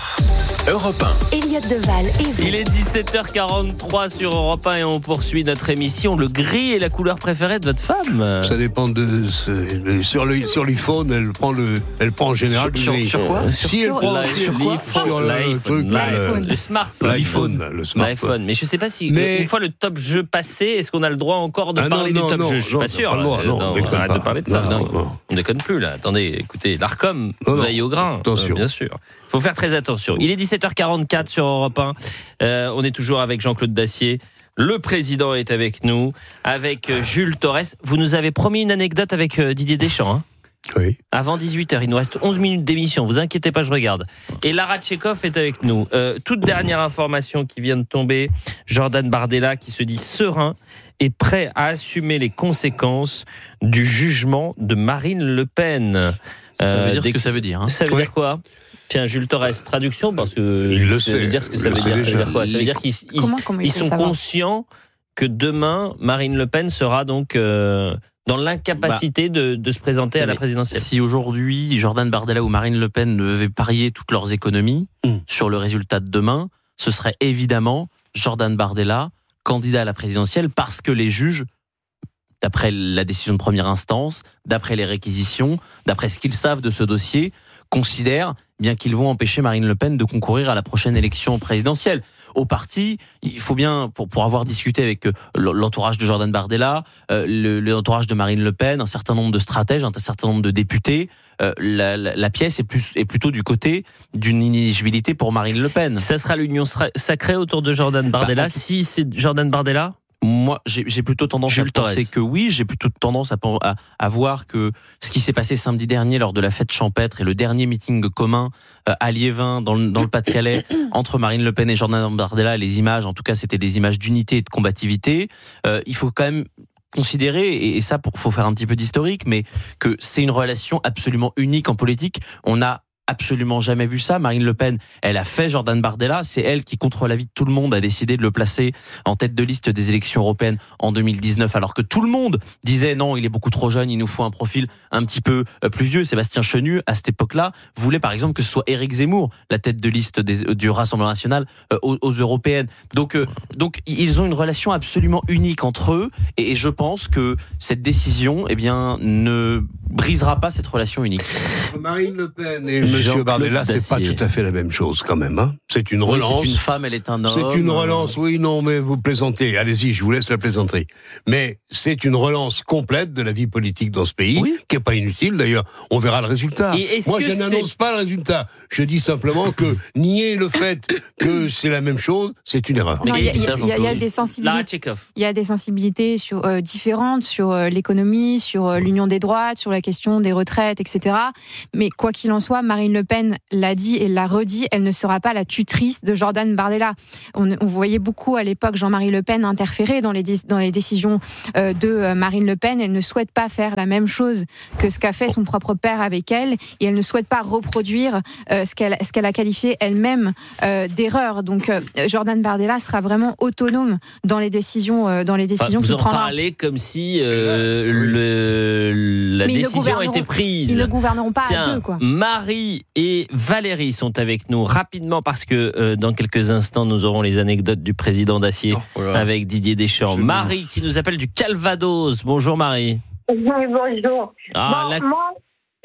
Speaker 16: Europe un.
Speaker 15: Elliot Deval et vous.
Speaker 2: Il est dix-sept heures quarante-trois sur Europe un et on poursuit notre émission. Le gris est la couleur préférée de votre femme ?
Speaker 14: Ça dépend de ce- sur le sur l'iPhone, elle prend le elle prend en général
Speaker 10: Sur-
Speaker 14: du gris.
Speaker 10: sur quoi
Speaker 14: Euh,
Speaker 2: Sur-
Speaker 14: Si elle
Speaker 2: sur-
Speaker 14: prend
Speaker 2: la-
Speaker 14: sur quoi
Speaker 2: l'iPhone,
Speaker 14: Sur le
Speaker 2: l'iPhone,
Speaker 14: truc, là,
Speaker 2: l'iPhone,
Speaker 14: le-
Speaker 2: le smartphone.
Speaker 14: l'iPhone, le smartphone.
Speaker 2: L'iPhone. Mais je ne sais pas si,
Speaker 14: Mais-
Speaker 2: une fois le top jeu passé, est-ce qu'on a le droit encore de
Speaker 14: Ah non,
Speaker 2: parler
Speaker 14: non,
Speaker 2: du top
Speaker 14: non,
Speaker 2: jeu ? Je suis
Speaker 14: non,
Speaker 2: pas
Speaker 14: t'as
Speaker 2: sûr.
Speaker 14: pas le droit,
Speaker 2: là.
Speaker 14: non, on déconne
Speaker 2: arrête
Speaker 14: pas.
Speaker 2: de parler de ça.
Speaker 14: Non,
Speaker 2: Non,
Speaker 14: non.
Speaker 2: On déconne plus là. Attendez, écoutez, l'Arcom
Speaker 14: Non, non.
Speaker 2: veille au grain.
Speaker 14: Attention.
Speaker 2: Euh, bien sûr. Il faut faire très attention. Il est dix-sept heures quarante-quatre sur Europe un. Euh, on est toujours avec Jean-Claude Dacier. Le président est avec nous, avec euh, Jules Torres. Vous nous avez promis une anecdote avec euh, Didier Deschamps. Hein ?
Speaker 14: Oui.
Speaker 2: Avant dix-huit heures, il nous reste onze minutes d'émission, vous inquiétez pas, je regarde. Et Lara Tchekhov est avec nous. Euh, toute dernière information qui vient de tomber, Jordan Bardella qui se dit serein et prêt à assumer les conséquences du jugement de Marine Le Pen.
Speaker 10: Ça veut dire
Speaker 2: dès
Speaker 10: ce que ça veut dire. Hein.
Speaker 2: Ça veut
Speaker 14: Oui.
Speaker 2: dire quoi ? Tiens, Jules Torres, traduction, parce que
Speaker 14: Il le
Speaker 2: ça veut
Speaker 14: sait.
Speaker 2: dire ce que
Speaker 14: Il
Speaker 2: ça
Speaker 14: le
Speaker 2: veut
Speaker 14: sait
Speaker 2: dire. Ça veut
Speaker 14: déjà.
Speaker 2: dire quoi ? Ça veut dire qu'ils ils-
Speaker 13: Comment- comment il
Speaker 2: ils
Speaker 13: peut
Speaker 2: sont
Speaker 13: savoir
Speaker 2: conscients que demain, Marine Le Pen sera donc euh, dans l'incapacité de, de se présenter à la
Speaker 10: Mais
Speaker 2: présidentielle.
Speaker 10: Si aujourd'hui, Jordan Bardella ou Marine Le Pen devaient parier toutes leurs économies
Speaker 14: Mm.
Speaker 10: sur le résultat de demain, ce serait évidemment Jordan Bardella, candidat à la présidentielle, parce que les juges, d'après la décision de première instance, d'après les réquisitions, d'après ce qu'ils savent de ce dossier, considèrent bien qu'ils vont empêcher Marine Le Pen de concourir à la prochaine élection présidentielle. Au parti, il faut bien, pour, pour avoir discuté avec euh, l'entourage de Jordan Bardella, euh, le, l'entourage de Marine Le Pen, un certain nombre de stratèges, un certain nombre de députés, euh, la, la, la pièce est, plus, est plutôt du côté d'une inéligibilité pour Marine Le Pen.
Speaker 2: Ça sera l'union sra- sacrée autour de Jordan Bardella.
Speaker 10: Bah,
Speaker 2: si c'est Jordan Bardella,
Speaker 10: Moi, j'ai, j'ai plutôt tendance
Speaker 2: Jules
Speaker 10: à penser
Speaker 2: Torres.
Speaker 10: que oui. J'ai plutôt tendance à, pen- à, à voir que ce qui s'est passé samedi dernier lors de la fête champêtre et le dernier meeting commun euh, à Liévin, dans le, dans le Pas-de-Calais, entre Marine Le Pen et Jordan Bardella, les images, en tout cas, c'était des images d'unité et de combativité. Euh, il faut quand même considérer, et, et ça, il faut faire un petit peu d'historique, mais que c'est une relation absolument unique en politique. On a absolument jamais vu ça. Marine Le Pen, elle a fait Jordan Bardella. C'est elle qui, contre l'avis de tout le monde, a décidé de le placer en tête de liste des élections européennes en deux mille dix-neuf, alors que tout le monde disait non, il est beaucoup trop jeune, il nous faut un profil un petit peu plus vieux. Sébastien Chenu, à cette époque-là, voulait par exemple que ce soit Éric Zemmour, la tête de liste des, du Rassemblement national euh, aux, aux européennes. Donc, euh, donc, ils ont une relation absolument unique entre eux, et, et je pense que cette décision, eh bien, ne brisera pas cette relation unique.
Speaker 14: Marine Le Pen et M. Bardella, c'est pas tout à fait la même chose quand même. Hein. C'est une relance.
Speaker 10: Oui, c'est une femme, elle est un homme.
Speaker 14: C'est une relance. Oui, non, mais vous plaisantez. Allez-y, je vous laisse la plaisanterie. Mais c'est une relance complète de la vie politique dans ce pays, oui. qui n'est pas inutile d'ailleurs. On verra le résultat. Moi, je n'annonce c'est... pas le résultat. Je dis simplement que nier le fait que c'est la même chose, c'est une erreur.
Speaker 13: Il y, y, y, y a des sensibilités. Il y a des sensibilités sur, euh, différentes sur euh, l'économie, sur euh, l'union des droites, sur la question des retraites, et cetera. Mais quoi qu'il en soit, Marine Le Pen l'a dit et l'a redit, elle ne sera pas la tutrice de Jordan Bardella. On, on voyait beaucoup à l'époque Jean-Marie Le Pen interférer dans les, dans les décisions euh, de euh, Marine Le Pen. Elle ne souhaite pas faire la même chose que ce qu'a fait son propre père avec elle, et elle ne souhaite pas reproduire euh, ce qu'elle, ce qu'elle a qualifié elle-même euh, d'erreur. Donc euh, Jordan Bardella sera vraiment autonome dans les décisions, euh, dans les décisions
Speaker 2: bah,
Speaker 13: qu'il prendra.
Speaker 2: Vous en parlez comme si euh, le, la
Speaker 13: Mais
Speaker 2: décision était prise.
Speaker 13: Ils ne gouverneront pas
Speaker 2: Tiens,
Speaker 13: à deux, quoi.
Speaker 2: Marie et Valérie sont avec nous rapidement parce que euh, dans quelques instants nous aurons les anecdotes du président d'Acier oh, voilà. avec Didier Deschamps. Je Marie qui nous appelle du Calvados. Bonjour Marie.
Speaker 4: Oui, bonjour.
Speaker 2: Ah,
Speaker 4: bon,
Speaker 2: la...
Speaker 4: moi,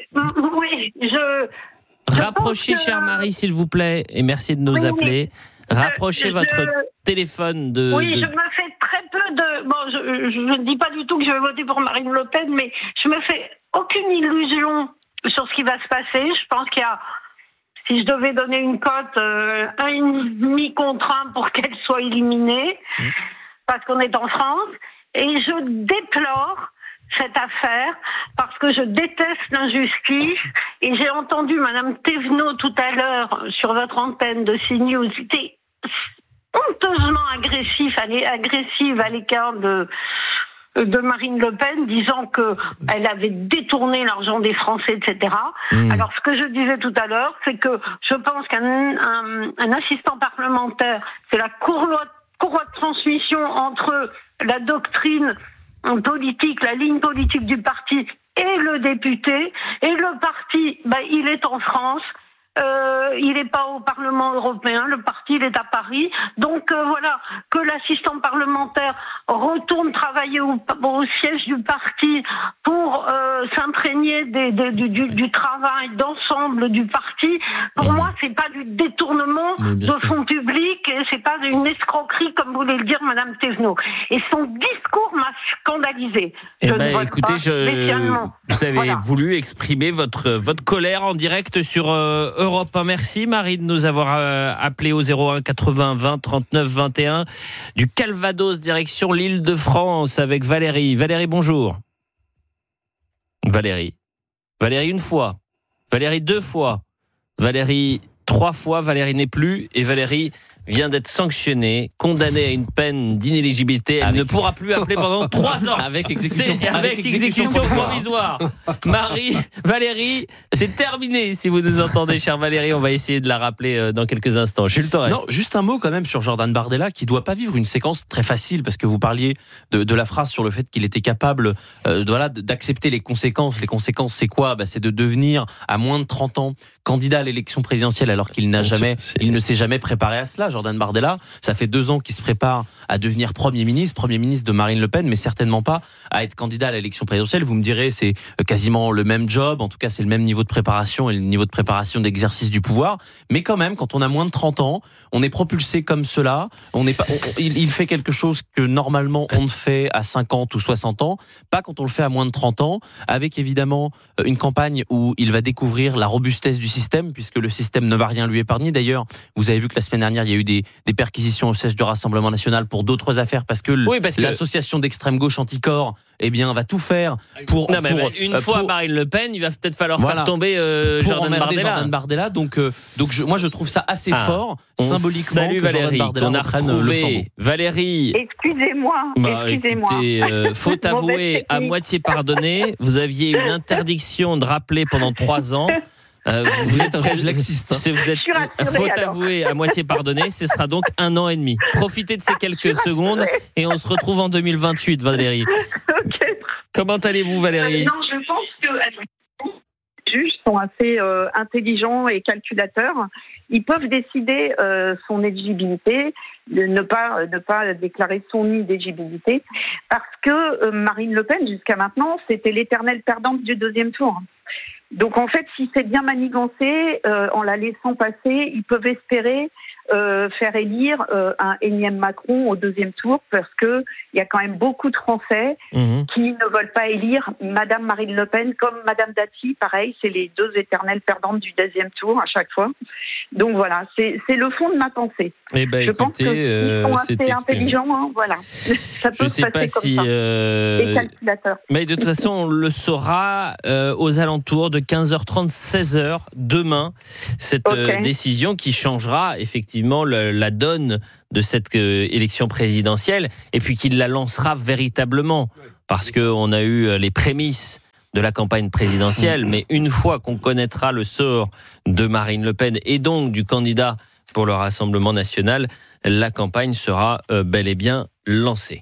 Speaker 4: oui, je...
Speaker 2: Rapprochez,
Speaker 4: que...
Speaker 2: chère Marie, s'il vous plaît, et merci de nous
Speaker 4: oui,
Speaker 2: appeler. Rapprochez
Speaker 4: je,
Speaker 2: votre
Speaker 4: je...
Speaker 2: téléphone de...
Speaker 4: Oui,
Speaker 2: de...
Speaker 4: je me fais très peu de... Bon, je, je ne dis pas du tout que je vais voter pour Marine Le Pen, mais je me fais aucune illusion sur ce qui va se passer. Je pense qu'il y a... Si je devais donner une cote, euh, un et demi contre un pour qu'elle soit éliminée, mmh. parce qu'on est en France, et je déplore cette affaire parce que je déteste l'injustice, et j'ai entendu Madame Thévenot tout à l'heure sur votre antenne de CNews, c'était honteusement agressif, agressive à l'écart de de Marine Le Pen, disant que elle avait détourné l'argent des Français, et cetera. Mmh. Alors, ce que je disais tout à l'heure, c'est que je pense qu'un un, un assistant parlementaire, c'est la courroie, courroie de transmission entre la doctrine politique, la ligne politique du parti et le député. Et le parti, bah, il est en France. Euh, il n'est pas au Parlement européen, le parti il est à Paris. Donc euh, voilà, que l'assistant parlementaire retourne travailler au, au siège du parti pour euh, s'imprégner des, des, du, du, du travail d'ensemble du parti. Pour mmh. moi, c'est pas du détournement de fonds publics, et c'est pas une escroquerie comme voulait le dire Madame Thévenot. Et son discours m'a scandalisé.
Speaker 2: Eh ben, écoutez, je... vous avez voilà. voulu exprimer votre votre colère en direct sur euh, Europe un. Merci Marie de nous avoir euh, appelé au zéro un quatre-vingts vingt trente-neuf vingt et un du Calvados direction l'Île-de-France avec Valérie. Valérie, bonjour. Valérie. Valérie une fois. Valérie deux fois. Valérie trois fois. Valérie n'est plus. Et Valérie vient d'être sanctionnée, condamnée à une peine d'inéligibilité. Elle avec... ne pourra plus appeler pendant trois ans.
Speaker 10: Avec exécution,
Speaker 2: avec avec exécution, exécution provisoire. Marie, Valérie, c'est terminé. Si vous nous entendez, chère Valérie, on va essayer de la rappeler dans quelques instants. Jules Torres.
Speaker 10: Non, juste un mot quand même sur Jordan Bardella, qui doit pas vivre une séquence très facile, parce que vous parliez de, de la phrase sur le fait qu'il était capable euh, de, voilà, d'accepter les conséquences. Les conséquences, c'est quoi ? Bah, c'est de devenir, à moins de trente ans, candidat à l'élection présidentielle, alors qu'il n'a jamais, il ne s'est jamais préparé à cela. Jordan Bardella, ça fait deux ans qu'il se prépare à devenir Premier ministre, Premier ministre de Marine Le Pen, mais certainement pas à être candidat à l'élection présidentielle. Vous me direz, c'est quasiment le même job, en tout cas c'est le même niveau de préparation et le niveau de préparation d'exercice du pouvoir, mais quand même, quand on a moins de trente ans, on est propulsé comme cela, on est pas, on, il, il fait quelque chose que normalement on ne fait à cinquante ou soixante ans, pas quand on le fait à moins de trente ans, avec évidemment une campagne où il va découvrir la robustesse du système, puisque le système ne va rien lui épargner. D'ailleurs, vous avez vu que la semaine dernière, il y a eu des, des perquisitions au siège du Rassemblement national pour d'autres affaires, parce que, oui, parce que l'association d'extrême gauche Anticorps, eh bien, va tout faire pour.
Speaker 2: Non, mais
Speaker 10: pour,
Speaker 2: une
Speaker 10: euh,
Speaker 2: fois
Speaker 10: pour,
Speaker 2: Marine Le Pen, il va peut-être falloir
Speaker 10: voilà,
Speaker 2: faire tomber euh,
Speaker 10: pour
Speaker 2: Jordan Bardella.
Speaker 10: Jordan Bardella. Donc, euh, donc je, moi, je trouve ça assez
Speaker 2: ah,
Speaker 10: fort, symboliquement.
Speaker 2: Salut
Speaker 10: que
Speaker 2: Valérie,
Speaker 10: Jordan Bardella
Speaker 2: on a retrouvé Valérie.
Speaker 4: Excusez-moi.
Speaker 2: Bah,
Speaker 4: excusez-moi.
Speaker 2: Écoutez, euh, faut avouer, à moitié pardonné. Vous aviez une interdiction de rappeler pendant trois ans. Euh, vous êtes un
Speaker 10: juge laxiste.
Speaker 2: Si vous êtes, faut avouer, à moitié pardonné, ce sera donc un an et demi. Profitez de ces quelques secondes et on se retrouve en deux mille vingt-huit, Valérie.
Speaker 11: Okay.
Speaker 2: Comment allez-vous, Valérie ?
Speaker 11: Non, je pense que les juges sont assez euh, intelligents et calculateurs. Ils peuvent décider euh, son éligibilité, de ne pas ne pas déclarer son nid d'éligibilité, parce que euh, Marine Le Pen, jusqu'à maintenant, c'était l'éternelle perdante du deuxième tour. Donc en fait, si c'est bien manigancé, euh, en la laissant passer, ils peuvent espérer euh, faire élire euh, un énième Macron au deuxième tour, parce que il y a quand même beaucoup de Français mmh. qui ne veulent pas élire Madame Marine Le Pen, comme Madame Dati, pareil, c'est les deux éternelles perdantes du deuxième tour à chaque fois. Donc voilà, c'est, c'est le fond de ma pensée.
Speaker 2: Eh ben,
Speaker 11: Je
Speaker 2: écoutez,
Speaker 11: pense qu'ils
Speaker 2: euh,
Speaker 11: sont assez
Speaker 2: exprimé.
Speaker 11: intelligents, hein, voilà. Ça peut
Speaker 2: Je
Speaker 11: se
Speaker 2: sais
Speaker 11: passer
Speaker 2: pas
Speaker 11: comme
Speaker 2: si,
Speaker 11: ça.
Speaker 2: euh...
Speaker 11: Les calculateurs.
Speaker 2: Mais de toute façon, on le saura euh, aux alentours de quinze heures trente, seize heures demain, cette
Speaker 11: Okay.
Speaker 2: euh, décision qui changera effectivement le, la donne de cette euh, élection présidentielle et puis qui la lancera véritablement, parce qu'on a eu les prémices de la campagne présidentielle, mais une fois qu'on connaîtra le sort de Marine Le Pen et donc du candidat pour le Rassemblement national, la campagne sera euh, bel et bien lancée.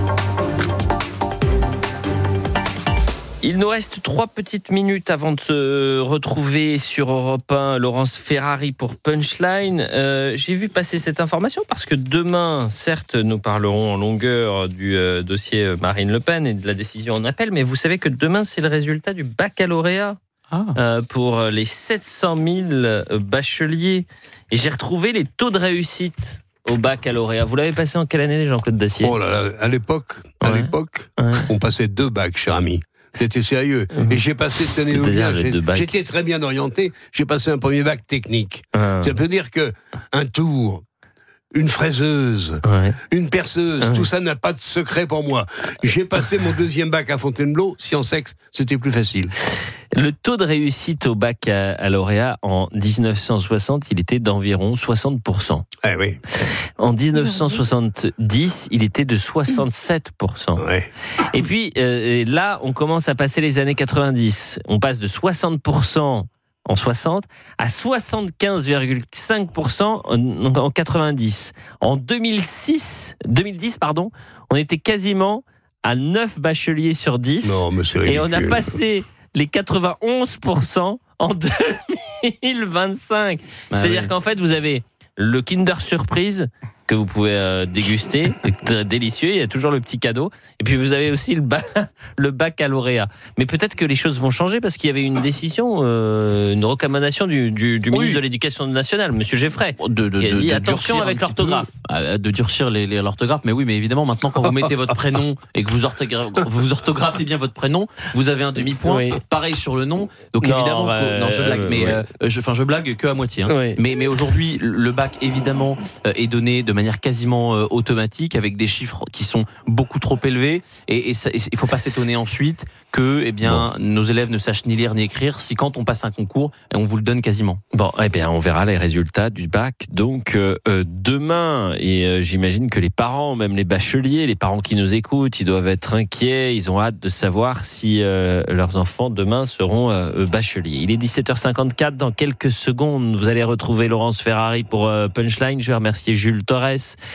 Speaker 2: Il nous reste trois petites minutes avant de se retrouver sur Europe un. Laurence Ferrari pour Punchline. Euh, j'ai vu passer cette information parce que demain, certes, nous parlerons en longueur du euh, dossier Marine Le Pen et de la décision en appel, mais vous savez que demain, c'est le résultat du baccalauréat. Ah. Euh, pour les sept cent mille bacheliers. Et j'ai retrouvé les taux de réussite au baccalauréat. Vous l'avez passé en quelle année, Jean-Claude Dacier ?
Speaker 14: Oh là là, à l'époque, à ouais. l'époque, ouais. on passait deux bacs, cher ami. C'était sérieux. Mmh. Et j'ai passé, tenez-vous bien, j'ai, j'étais très bien orienté. J'ai passé un premier bac technique. Ah. Ça veut dire que un tour, une fraiseuse, ouais. une perceuse, ouais. tout ça n'a pas de secret pour moi. J'ai passé mon deuxième bac à Fontainebleau, sciences ex, c'était plus facile.
Speaker 2: Le taux de réussite au bac à, à lauréat en dix-neuf cent soixante, il était d'environ soixante pour cent.
Speaker 14: Eh oui.
Speaker 2: En dix-neuf cent soixante-dix, il était de soixante-sept pour cent. Ouais. Et puis euh, là, on commence à passer les années quatre-vingt-dix. On passe de soixante pour cent en soixante à soixante-quinze virgule cinq pour cent en, en quatre-vingt-dix. En deux mille six, deux mille dix, pardon, on était quasiment à neuf bacheliers sur dix.
Speaker 14: Non, mais c'est ridicule.
Speaker 2: Et on a passé les quatre-vingt-onze pour cent en deux mille vingt-cinq. Ah C'est-à-dire oui. qu'en fait, vous avez le Kinder Surprise que vous pouvez euh, déguster, très délicieux, il y a toujours le petit cadeau. Et puis vous avez aussi le, ba- le baccalauréat. Mais peut-être que les choses vont changer parce qu'il y avait une décision, euh, une recommandation du, du, du oui. ministre de l'Éducation nationale, Monsieur Geffray, de, de, qui a dit de, de attention avec l'orthographe.
Speaker 10: Peu, de durcir les, les, l'orthographe, mais oui, mais évidemment, maintenant quand vous mettez votre prénom et que vous, orthogra- vous orthographiez bien votre prénom, vous avez un demi-point. Oui. Pareil sur le nom. Donc non, évidemment, bah, non, je blague, euh, mais oui. euh, je, enfin, je blague que à moitié. Hein. Oui. Mais, mais aujourd'hui, le bac évidemment euh, est donné de manière quasiment euh, automatique, avec des chiffres qui sont beaucoup trop élevés, et, et, ça, et il faut pas s'étonner ensuite que eh bien, bon. nos élèves ne sachent ni lire ni écrire si quand on passe un concours, on vous le donne quasiment.
Speaker 2: Bon, eh bien, on verra les résultats du bac donc euh, demain, et euh, j'imagine que les parents, même les bacheliers, les parents qui nous écoutent, ils doivent être inquiets, ils ont hâte de savoir si euh, leurs enfants demain seront euh, bacheliers. Il est dix-sept heures cinquante-quatre, dans quelques secondes, vous allez retrouver Laurence Ferrari pour euh, Punchline. Je vais remercier Jules Torres,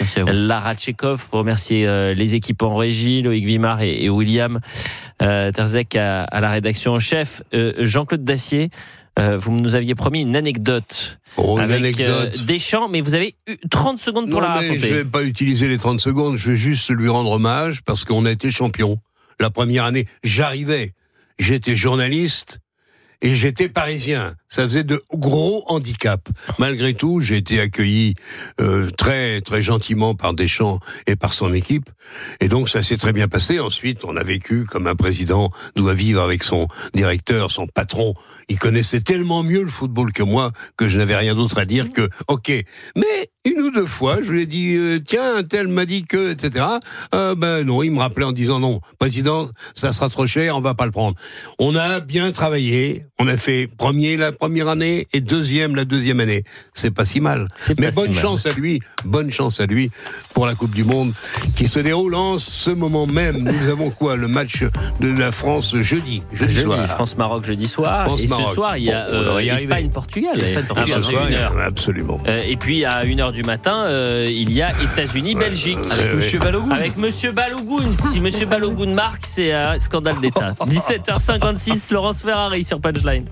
Speaker 2: Lara Tchekov, remercier euh, les équipes en régie, Loïc Vimard et, et William euh, Terzek à, à la rédaction en chef. Euh, Jean-Claude Dacier, euh, vous nous aviez promis une anecdote
Speaker 14: oh, une
Speaker 2: avec
Speaker 14: anecdote.
Speaker 2: Euh, Deschamps, mais vous avez eu trente secondes pour
Speaker 14: non,
Speaker 2: la
Speaker 14: mais
Speaker 2: raconter.
Speaker 14: Je ne vais pas utiliser les trente secondes, je vais juste lui rendre hommage parce qu'on a été champion. La première année, j'arrivais, j'étais journaliste et j'étais parisien. Ça faisait de gros handicaps. Malgré tout, j'ai été accueilli euh, très très gentiment par Deschamps et par son équipe. Et donc ça s'est très bien passé. Ensuite, on a vécu comme un président doit vivre avec son directeur, son patron. Il connaissait tellement mieux le football que moi que je n'avais rien d'autre à dire que OK. Mais une ou deux fois, je lui ai dit euh, tiens, un tel m'a dit que, et cetera. Euh, ben non, il me rappelait en disant non, président, ça sera trop cher, on va pas le prendre. On a bien travaillé. On a fait premier la première année et deuxième la deuxième année. C'est pas si mal.
Speaker 2: C'est
Speaker 14: Mais
Speaker 2: pas
Speaker 14: bonne
Speaker 2: si
Speaker 14: chance
Speaker 2: mal.
Speaker 14: à lui, bonne chance à lui pour la Coupe du Monde qui se déroule en ce moment même. Nous avons quoi? Le match de la France jeudi. Jeudi,
Speaker 2: Jeudi,
Speaker 14: soir.
Speaker 2: France-Maroc jeudi soir.
Speaker 14: France
Speaker 2: et
Speaker 14: Maroc.
Speaker 2: ce soir, il y a
Speaker 14: Bon, on
Speaker 2: euh,
Speaker 14: va y arriver.
Speaker 2: Espagne-Portugal.
Speaker 14: Espagne-Portugal.
Speaker 2: À vingt et une heures.
Speaker 14: Absolument.
Speaker 2: Euh, et puis à une heure du matin, euh, il y a États-Unis-Belgique.
Speaker 14: Avec
Speaker 2: avec
Speaker 14: Monsieur
Speaker 2: Balogun. Avec Monsieur Balogun. Si Monsieur Balogun marque, c'est un scandale d'État. dix-sept heures cinquante-six, Laurence Ferrari sur Punchline.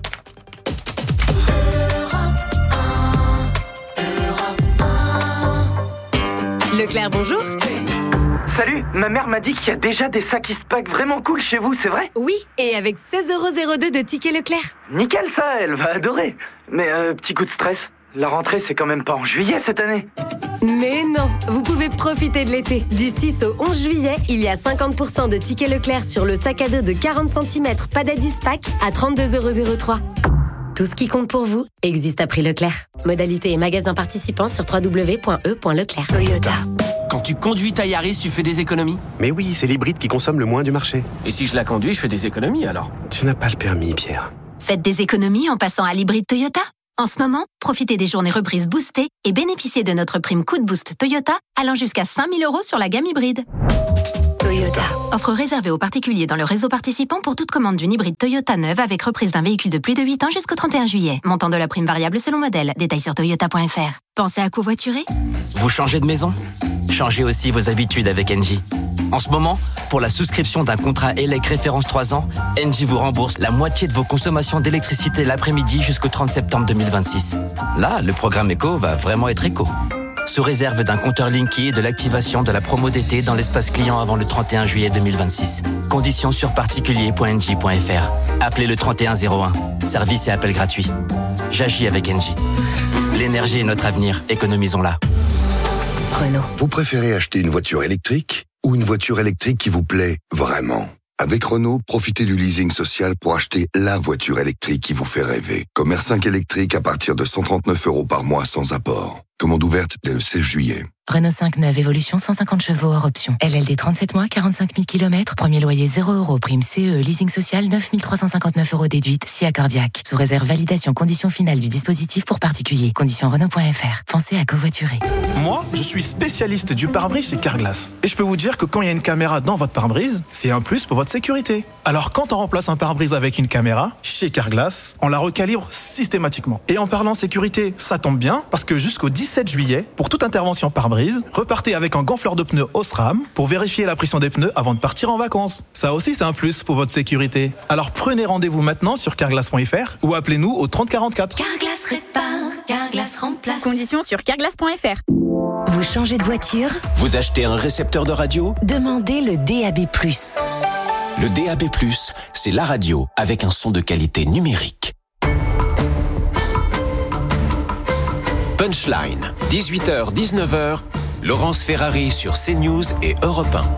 Speaker 3: Leclerc, bonjour.
Speaker 12: Salut, ma mère m'a dit qu'il y a déjà des sacs Eastpak vraiment cool chez vous, c'est vrai?
Speaker 3: Oui, et avec seize euros zéro deux de tickets Leclerc.
Speaker 12: Nickel ça, elle va adorer. Mais euh, petit coup de stress, la rentrée c'est quand même pas en juillet cette année.
Speaker 3: Mais non, vous pouvez profiter de l'été. Du six au onze juillet, il y a cinquante pour cent de tickets Leclerc sur le sac à dos de quarante centimètres Padadis Pack à trente-deux euros zéro trois. Tout ce qui compte pour vous existe à prix Leclerc. Modalité et magasin participants sur w w w point e point leclerc.
Speaker 17: Toyota. Quand tu conduis ta Yaris, tu fais des économies?
Speaker 19: Mais oui, c'est l'hybride qui consomme le moins du marché.
Speaker 17: Et si je la conduis, je fais des économies alors?
Speaker 19: Tu n'as pas le permis, Pierre.
Speaker 20: Faites des économies en passant à l'hybride Toyota. En ce moment, profitez des journées reprises boostées et bénéficiez de notre prime Coup de Boost Toyota allant jusqu'à cinq mille euros sur la gamme hybride.
Speaker 15: Toyota.
Speaker 20: Offre réservée aux particuliers dans le réseau participant pour toute commande d'une hybride Toyota neuve avec reprise d'un véhicule de plus de huit ans jusqu'au trente et un juillet. Montant de la prime variable selon modèle. Détails sur toyota point f r. Pensez à covoiturer?
Speaker 17: Vous changez de maison? Changez aussi vos habitudes avec Engie. En ce moment, pour la souscription d'un contrat E L E C référence trois ans, Engie vous rembourse la moitié de vos consommations d'électricité l'après-midi jusqu'au trente septembre deux mille vingt-six. Là, le programme éco va vraiment être éco. Sous réserve d'un compteur Linky et de l'activation de la promo d'été dans l'espace client avant le trente et un juillet deux mille vingt-six. Conditions sur particulier point engie point f r. Appelez le trente et un zéro un. Service et appel gratuit. J'agis avec Engie. L'énergie est notre avenir, économisons-la.
Speaker 15: Renault.
Speaker 18: Vous préférez acheter une voiture électrique ou une voiture électrique qui vous plaît vraiment? Avec Renault, profitez du leasing social pour acheter la voiture électrique qui vous fait rêver. Comme R cinq électrique à partir de cent trente-neuf euros par mois sans apport. Commande ouverte dès le seize juillet.
Speaker 8: Renault cinq neuf Évolution cent cinquante chevaux hors option. L L D trente-sept mois, quarante-cinq mille kilomètres. Premier loyer zéro euros. Prime C E. Leasing social neuf mille trois cent cinquante-neuf euros déduite. Si accordiaque. Sous réserve validation conditions finales du dispositif pour particulier. Conditions Renault point f r. Pensez à covoiturer.
Speaker 24: Moi, je suis spécialiste du pare-brise chez Carglass. Et je peux vous dire que quand il y a une caméra dans votre pare-brise, c'est un plus pour votre sécurité. Alors quand on remplace un pare-brise avec une caméra, chez Carglass, on la recalibre systématiquement. Et en parlant sécurité, ça tombe bien, parce que jusqu'au dix-sept juillet, pour toute intervention pare-brise, repartez avec un gonfleur de pneus Osram pour vérifier la pression des pneus avant de partir en vacances. Ça aussi, c'est un plus pour votre sécurité. Alors prenez rendez-vous maintenant sur carglass point f r ou appelez-nous au trente quarante-quatre.
Speaker 15: Carglass répare, Carglass remplace.
Speaker 25: Conditions sur carglass point f r.
Speaker 15: Vous changez de voiture?
Speaker 16: Vous achetez un récepteur de radio?
Speaker 15: Demandez le D A B plus.
Speaker 16: Le D A B plus, c'est la radio avec un son de qualité numérique. Punchline, dix-huit heures dix-neuf heures, Laurence Ferrari sur CNews et Europe un.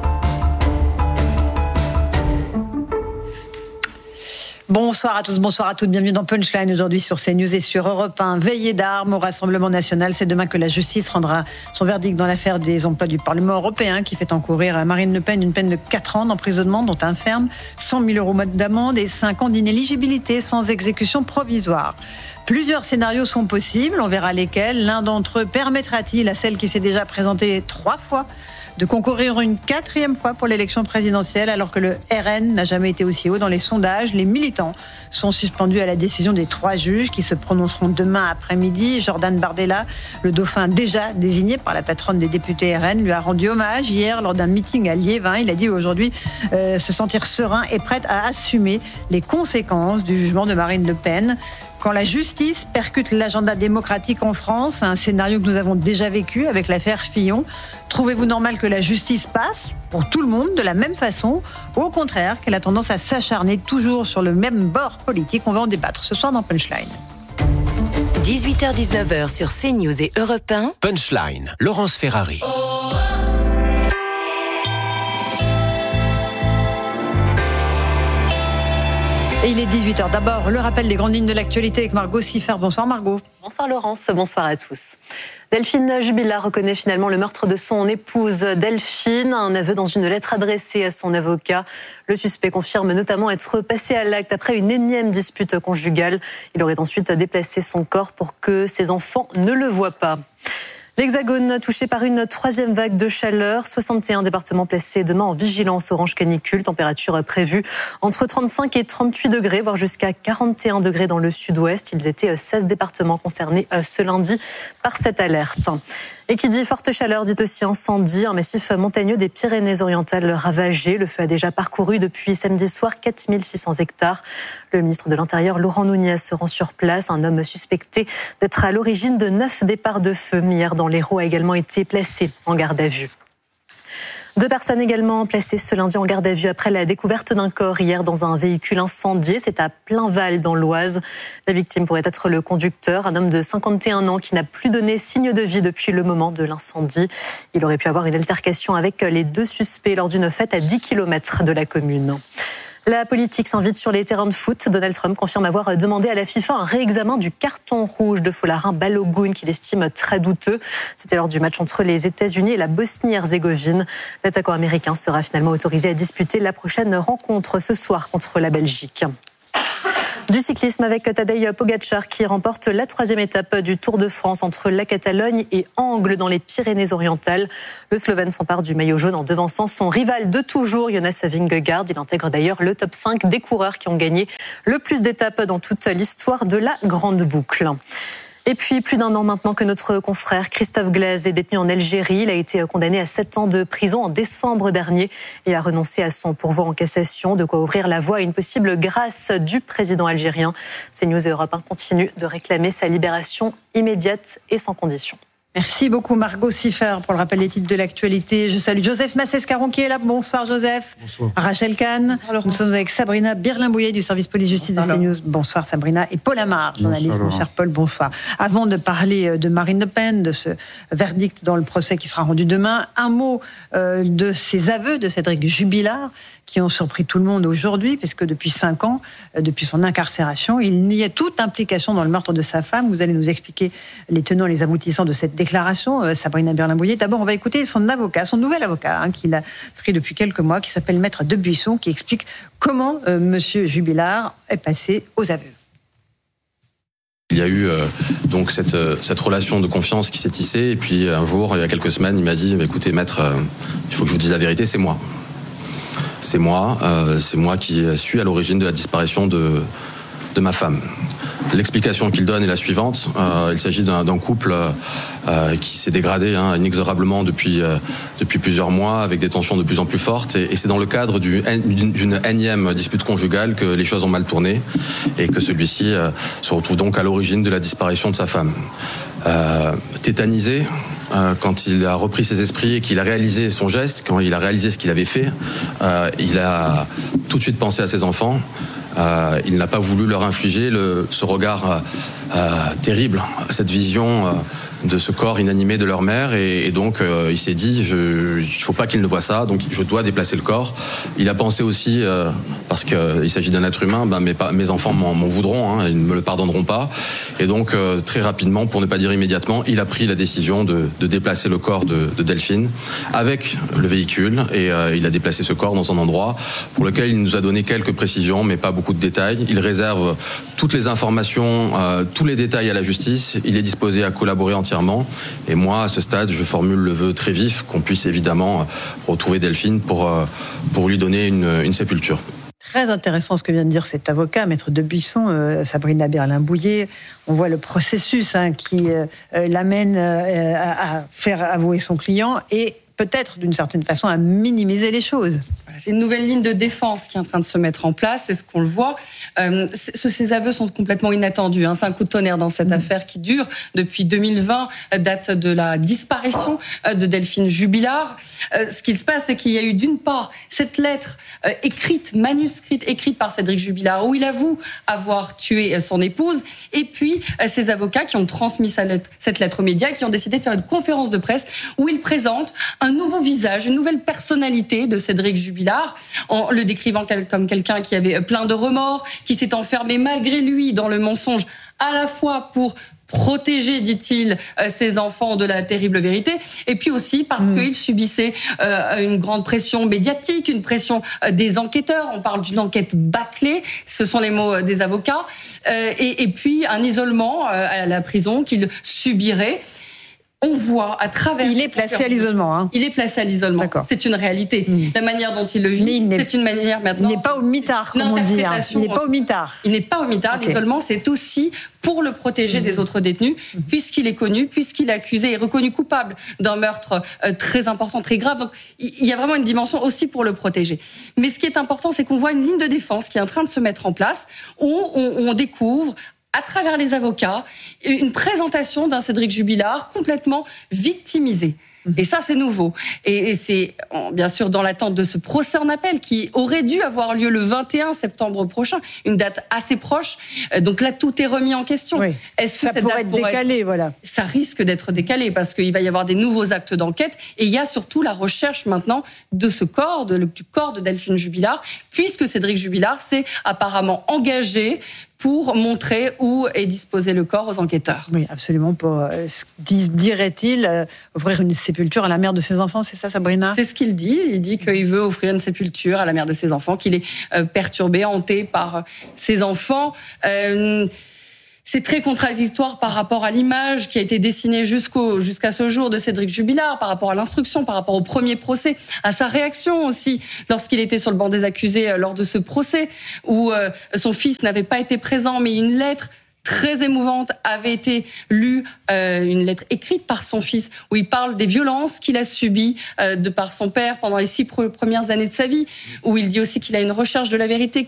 Speaker 26: Bonsoir à tous, bonsoir à toutes, bienvenue dans Punchline aujourd'hui sur CNews et sur Europe un. Veillée d'armes au Rassemblement National, c'est demain que la justice rendra son verdict dans l'affaire des emplois du Parlement européen qui fait encourir à Marine Le Pen une peine de quatre ans d'emprisonnement dont un ferme, cent mille euros d'amende et cinq ans d'inéligibilité sans exécution provisoire. Plusieurs scénarios sont possibles, on verra lesquels. L'un d'entre eux permettra-t-il à celle qui s'est déjà présentée trois fois de concourir une quatrième fois pour l'élection présidentielle alors que le R N n'a jamais été aussi haut dans les sondages. Les militants sont suspendus à la décision des trois juges qui se prononceront demain après-midi. Jordan Bardella, le dauphin déjà désigné par la patronne des députés R N, lui a rendu hommage hier lors d'un meeting à Liévin. Il a dit aujourd'hui euh, se sentir serein et prêt à assumer les conséquences du jugement de Marine Le Pen. Quand la justice percute l'agenda démocratique en France, un scénario que nous avons déjà vécu avec l'affaire Fillon, trouvez-vous normal que la justice passe pour tout le monde de la même façon, ou au contraire qu'elle a tendance à s'acharner toujours sur le même bord politique? On va en débattre ce soir dans Punchline.
Speaker 15: dix-huit heures dix-neuf heures sur CNews et Europe un.
Speaker 16: Punchline, Laurence Ferrari.
Speaker 26: Et il est dix-huit heures. D'abord, le rappel des grandes lignes de l'actualité avec Margot Siffer. Bonsoir Margot.
Speaker 1: Bonsoir Laurence, bonsoir à tous. Delphine Jubilard reconnaît finalement le meurtre de son épouse Delphine, un aveu dans une lettre adressée à son avocat. Le suspect confirme notamment être passé à l'acte après une énième dispute conjugale. Il aurait ensuite déplacé son corps pour que ses enfants ne le voient pas. L'Hexagone touché par une troisième vague de chaleur, soixante et un départements placés demain en vigilance orange canicule, température prévue entre trente-cinq et trente-huit degrés, voire jusqu'à quarante et un degrés dans le sud-ouest. Ils étaient seize départements concernés ce lundi par cette alerte. Et qui dit forte chaleur dit aussi incendie, un massif montagneux des Pyrénées-Orientales ravagé. Le feu a déjà parcouru depuis samedi soir quatre mille six cents hectares. Le ministre de l'Intérieur, Laurent Nunez, se rend sur place. Un homme suspecté d'être à l'origine de neuf départs de feu hier dans l'Hérault a également été placé en garde à vue. Deux personnes également placées ce lundi en garde à vue après la découverte d'un corps hier dans un véhicule incendié. C'est à Plainval dans l'Oise. La victime pourrait être le conducteur, un homme de cinquante et un ans qui n'a plus donné signe de vie depuis le moment de l'incendie. Il aurait pu avoir une altercation avec les deux suspects lors d'une fête à dix kilomètres de la commune. La politique s'invite sur les terrains de foot. Donald Trump confirme avoir demandé à la FIFA un réexamen du carton rouge de Folarin Balogun qu'il estime très douteux. C'était lors du match entre les États-Unis et la Bosnie-Herzégovine. L'attaquant américain sera finalement autorisé à disputer la prochaine rencontre ce soir contre la Belgique. Du cyclisme avec Tadej Pogačar qui remporte la troisième étape du Tour de France entre la Catalogne et Angles dans les Pyrénées-Orientales. Le Slovène s'empare du maillot jaune en devançant son rival de toujours, Jonas Vingegaard. Il intègre d'ailleurs le top cinq des coureurs qui ont gagné le plus d'étapes dans toute l'histoire de la Grande Boucle. Et puis, plus d'un an maintenant que notre confrère Christophe Glaise est détenu en Algérie. Il a été condamné à sept ans de prison en décembre dernier et a renoncé à son pourvoi en cassation, de quoi ouvrir la voie à une possible grâce du président algérien. CNews et Europe un continuent de réclamer sa libération immédiate et sans condition.
Speaker 26: Merci beaucoup Margot Siffer pour le rappel des titres de l'actualité. Je salue Joseph Massescaron qui est là. Bonsoir Joseph. Bonsoir. Rachel Kahn. Bonsoir, nous sommes avec Sabrina Birlin-Bouillet du service police-justice de CNews. Bonsoir Sabrina. Et Paul Amar, journaliste. Mon cher Paul, bonsoir. Avant de parler de Marine Le Pen, de ce verdict dans le procès qui sera rendu demain, un mot euh, de ces aveux de Cédric Jubilard qui ont surpris tout le monde aujourd'hui, puisque depuis cinq ans, depuis son incarcération, il niait toute implication dans le meurtre de sa femme. Vous allez nous expliquer les tenants et les aboutissants de cette déclaration, euh, Sabrina Birlin-Bouillet. D'abord, on va écouter son avocat, son nouvel avocat, hein, qu'il a pris depuis quelques mois, qui s'appelle Maître Debuisson, qui explique comment euh, Monsieur Jubilard est passé aux aveux.
Speaker 5: Il y a eu euh, donc cette, euh, cette relation de confiance qui s'est tissée, et puis un jour, il y a quelques semaines, il m'a dit bah, « Écoutez, maître, euh, il faut que je vous dise la vérité, c'est moi. C'est moi, euh, c'est moi qui suis à l'origine de la disparition de, de ma femme. » L'explication qu'il donne est la suivante. Euh, il s'agit d'un, d'un couple euh, qui s'est dégradé hein, inexorablement depuis, euh, depuis plusieurs mois, avec des tensions de plus en plus fortes. Et, et c'est dans le cadre du, d'une, d'une énième dispute conjugale que les choses ont mal tourné et que celui-ci euh, se retrouve donc à l'origine de la disparition de sa femme. Euh, tétanisé, euh, quand il a repris ses esprits et qu'il a réalisé son geste, quand il a réalisé ce qu'il avait fait, euh, il a tout de suite pensé à ses enfants. Euh, il n'a pas voulu leur infliger le, ce regard euh, terrible, cette vision euh, de ce corps inanimé de leur mère, et, et donc euh, il s'est dit je, il ne faut pas qu'ils ne voient ça, donc je dois déplacer le corps. Il a pensé aussi, euh, parce qu'il s'agit d'un être humain, ben mes, mes enfants m'en, m'en voudront, hein, ils ne me le pardonneront pas, et donc euh, très rapidement, pour ne pas dire immédiatement, il a pris la décision de, de déplacer le corps de, de Delphine avec le véhicule, et euh, il a déplacé ce corps dans un endroit pour lequel il nous a donné quelques précisions, mais pas beaucoup de détails. Il réserve toutes les informations, euh, tous les détails à la justice. Il est disposé à collaborer entièrement. Et moi, à ce stade, je formule le vœu très vif qu'on puisse évidemment retrouver Delphine pour, euh, pour lui donner une, une sépulture.
Speaker 26: Très intéressant ce que vient de dire cet avocat, Maître Debuisson, euh, Sabrina Birlin-Bouillet. On voit le processus hein, qui euh, l'amène euh, à, à faire avouer son client et peut-être d'une certaine façon à minimiser les choses.
Speaker 21: Voilà, c'est une nouvelle ligne de défense qui est en train de se mettre en place, c'est ce qu'on le voit. Euh, ces aveux sont complètement inattendus, hein. C'est un coup de tonnerre dans cette mmh. affaire qui dure depuis deux mille vingt, date de la disparition de Delphine Jubilard. Euh, ce qu'il se passe, c'est qu'il y a eu d'une part cette lettre euh, écrite, manuscrite, écrite par Cédric Jubilard, où il avoue avoir tué son épouse, et puis euh, ses avocats qui ont transmis sa lettre, cette lettre aux médias, qui ont décidé de faire une conférence de presse où ils présentent un nouveau visage, une nouvelle personnalité de Cédric Jubilard, Jubilard, en le décrivant comme quelqu'un qui avait plein de remords, qui s'est enfermé malgré lui dans le mensonge, à la fois pour protéger, dit-il, ses enfants de la terrible vérité, et puis aussi parce mmh. qu'il subissait euh, une grande pression médiatique, une pression des enquêteurs. On parle d'une enquête bâclée, ce sont les mots des avocats, euh, et, et puis un isolement euh, à la prison qu'il subirait. On voit à travers...
Speaker 26: Il est placé à l'isolement. Hein.
Speaker 21: Il est placé à l'isolement. D'accord. C'est une réalité. Mmh. La manière dont il le vit, c'est une manière maintenant...
Speaker 26: Il n'est pas au mitard, comme on dit. Hein. Il n'est pas au mitard.
Speaker 21: Il n'est pas au mitard. Okay. L'isolement, c'est aussi pour le protéger mmh. des autres détenus, mmh. puisqu'il est connu, puisqu'il est accusé et reconnu coupable d'un meurtre euh, très important, très grave. Donc, il y a vraiment une dimension aussi pour le protéger. Mais ce qui est important, c'est qu'on voit une ligne de défense qui est en train de se mettre en place, où on, on découvre à travers les avocats, une présentation d'un Cédric Jubilard complètement victimisé. Et ça, c'est nouveau. Et, et c'est bien sûr dans l'attente de ce procès en appel qui aurait dû avoir lieu le vingt et un septembre prochain, une date assez proche. Donc là, tout est remis en question.
Speaker 26: Oui. Est-ce que ça cette pourrait date être décalé, être... voilà.
Speaker 21: Ça risque d'être décalé parce qu'il va y avoir des nouveaux actes d'enquête et il y a surtout la recherche maintenant de ce corps, de, du corps de Delphine Jubilard, puisque Cédric Jubilard s'est apparemment engagé pour montrer où est disposé le corps aux enquêteurs.
Speaker 26: Oui, absolument. Pour, euh, dirait-il, euh, offrir une sépulture à la mère de ses enfants, c'est ça, Sabrina ?
Speaker 21: C'est ce qu'il dit. Il dit qu'il veut offrir une sépulture à la mère de ses enfants, qu'il est euh, perturbé, hanté par euh, ses enfants. Euh, C'est très contradictoire par rapport à l'image qui a été dessinée jusqu'au, jusqu'à ce jour de Cédric Jubilard, par rapport à l'instruction, par rapport au premier procès, à sa réaction aussi lorsqu'il était sur le banc des accusés lors de ce procès, où euh, son fils n'avait pas été présent, mais une lettre très émouvante avait été lue, euh, une lettre écrite par son fils, où il parle des violences qu'il a subies euh, de par son père pendant les six premières années de sa vie, où il dit aussi qu'il a une recherche de la vérité,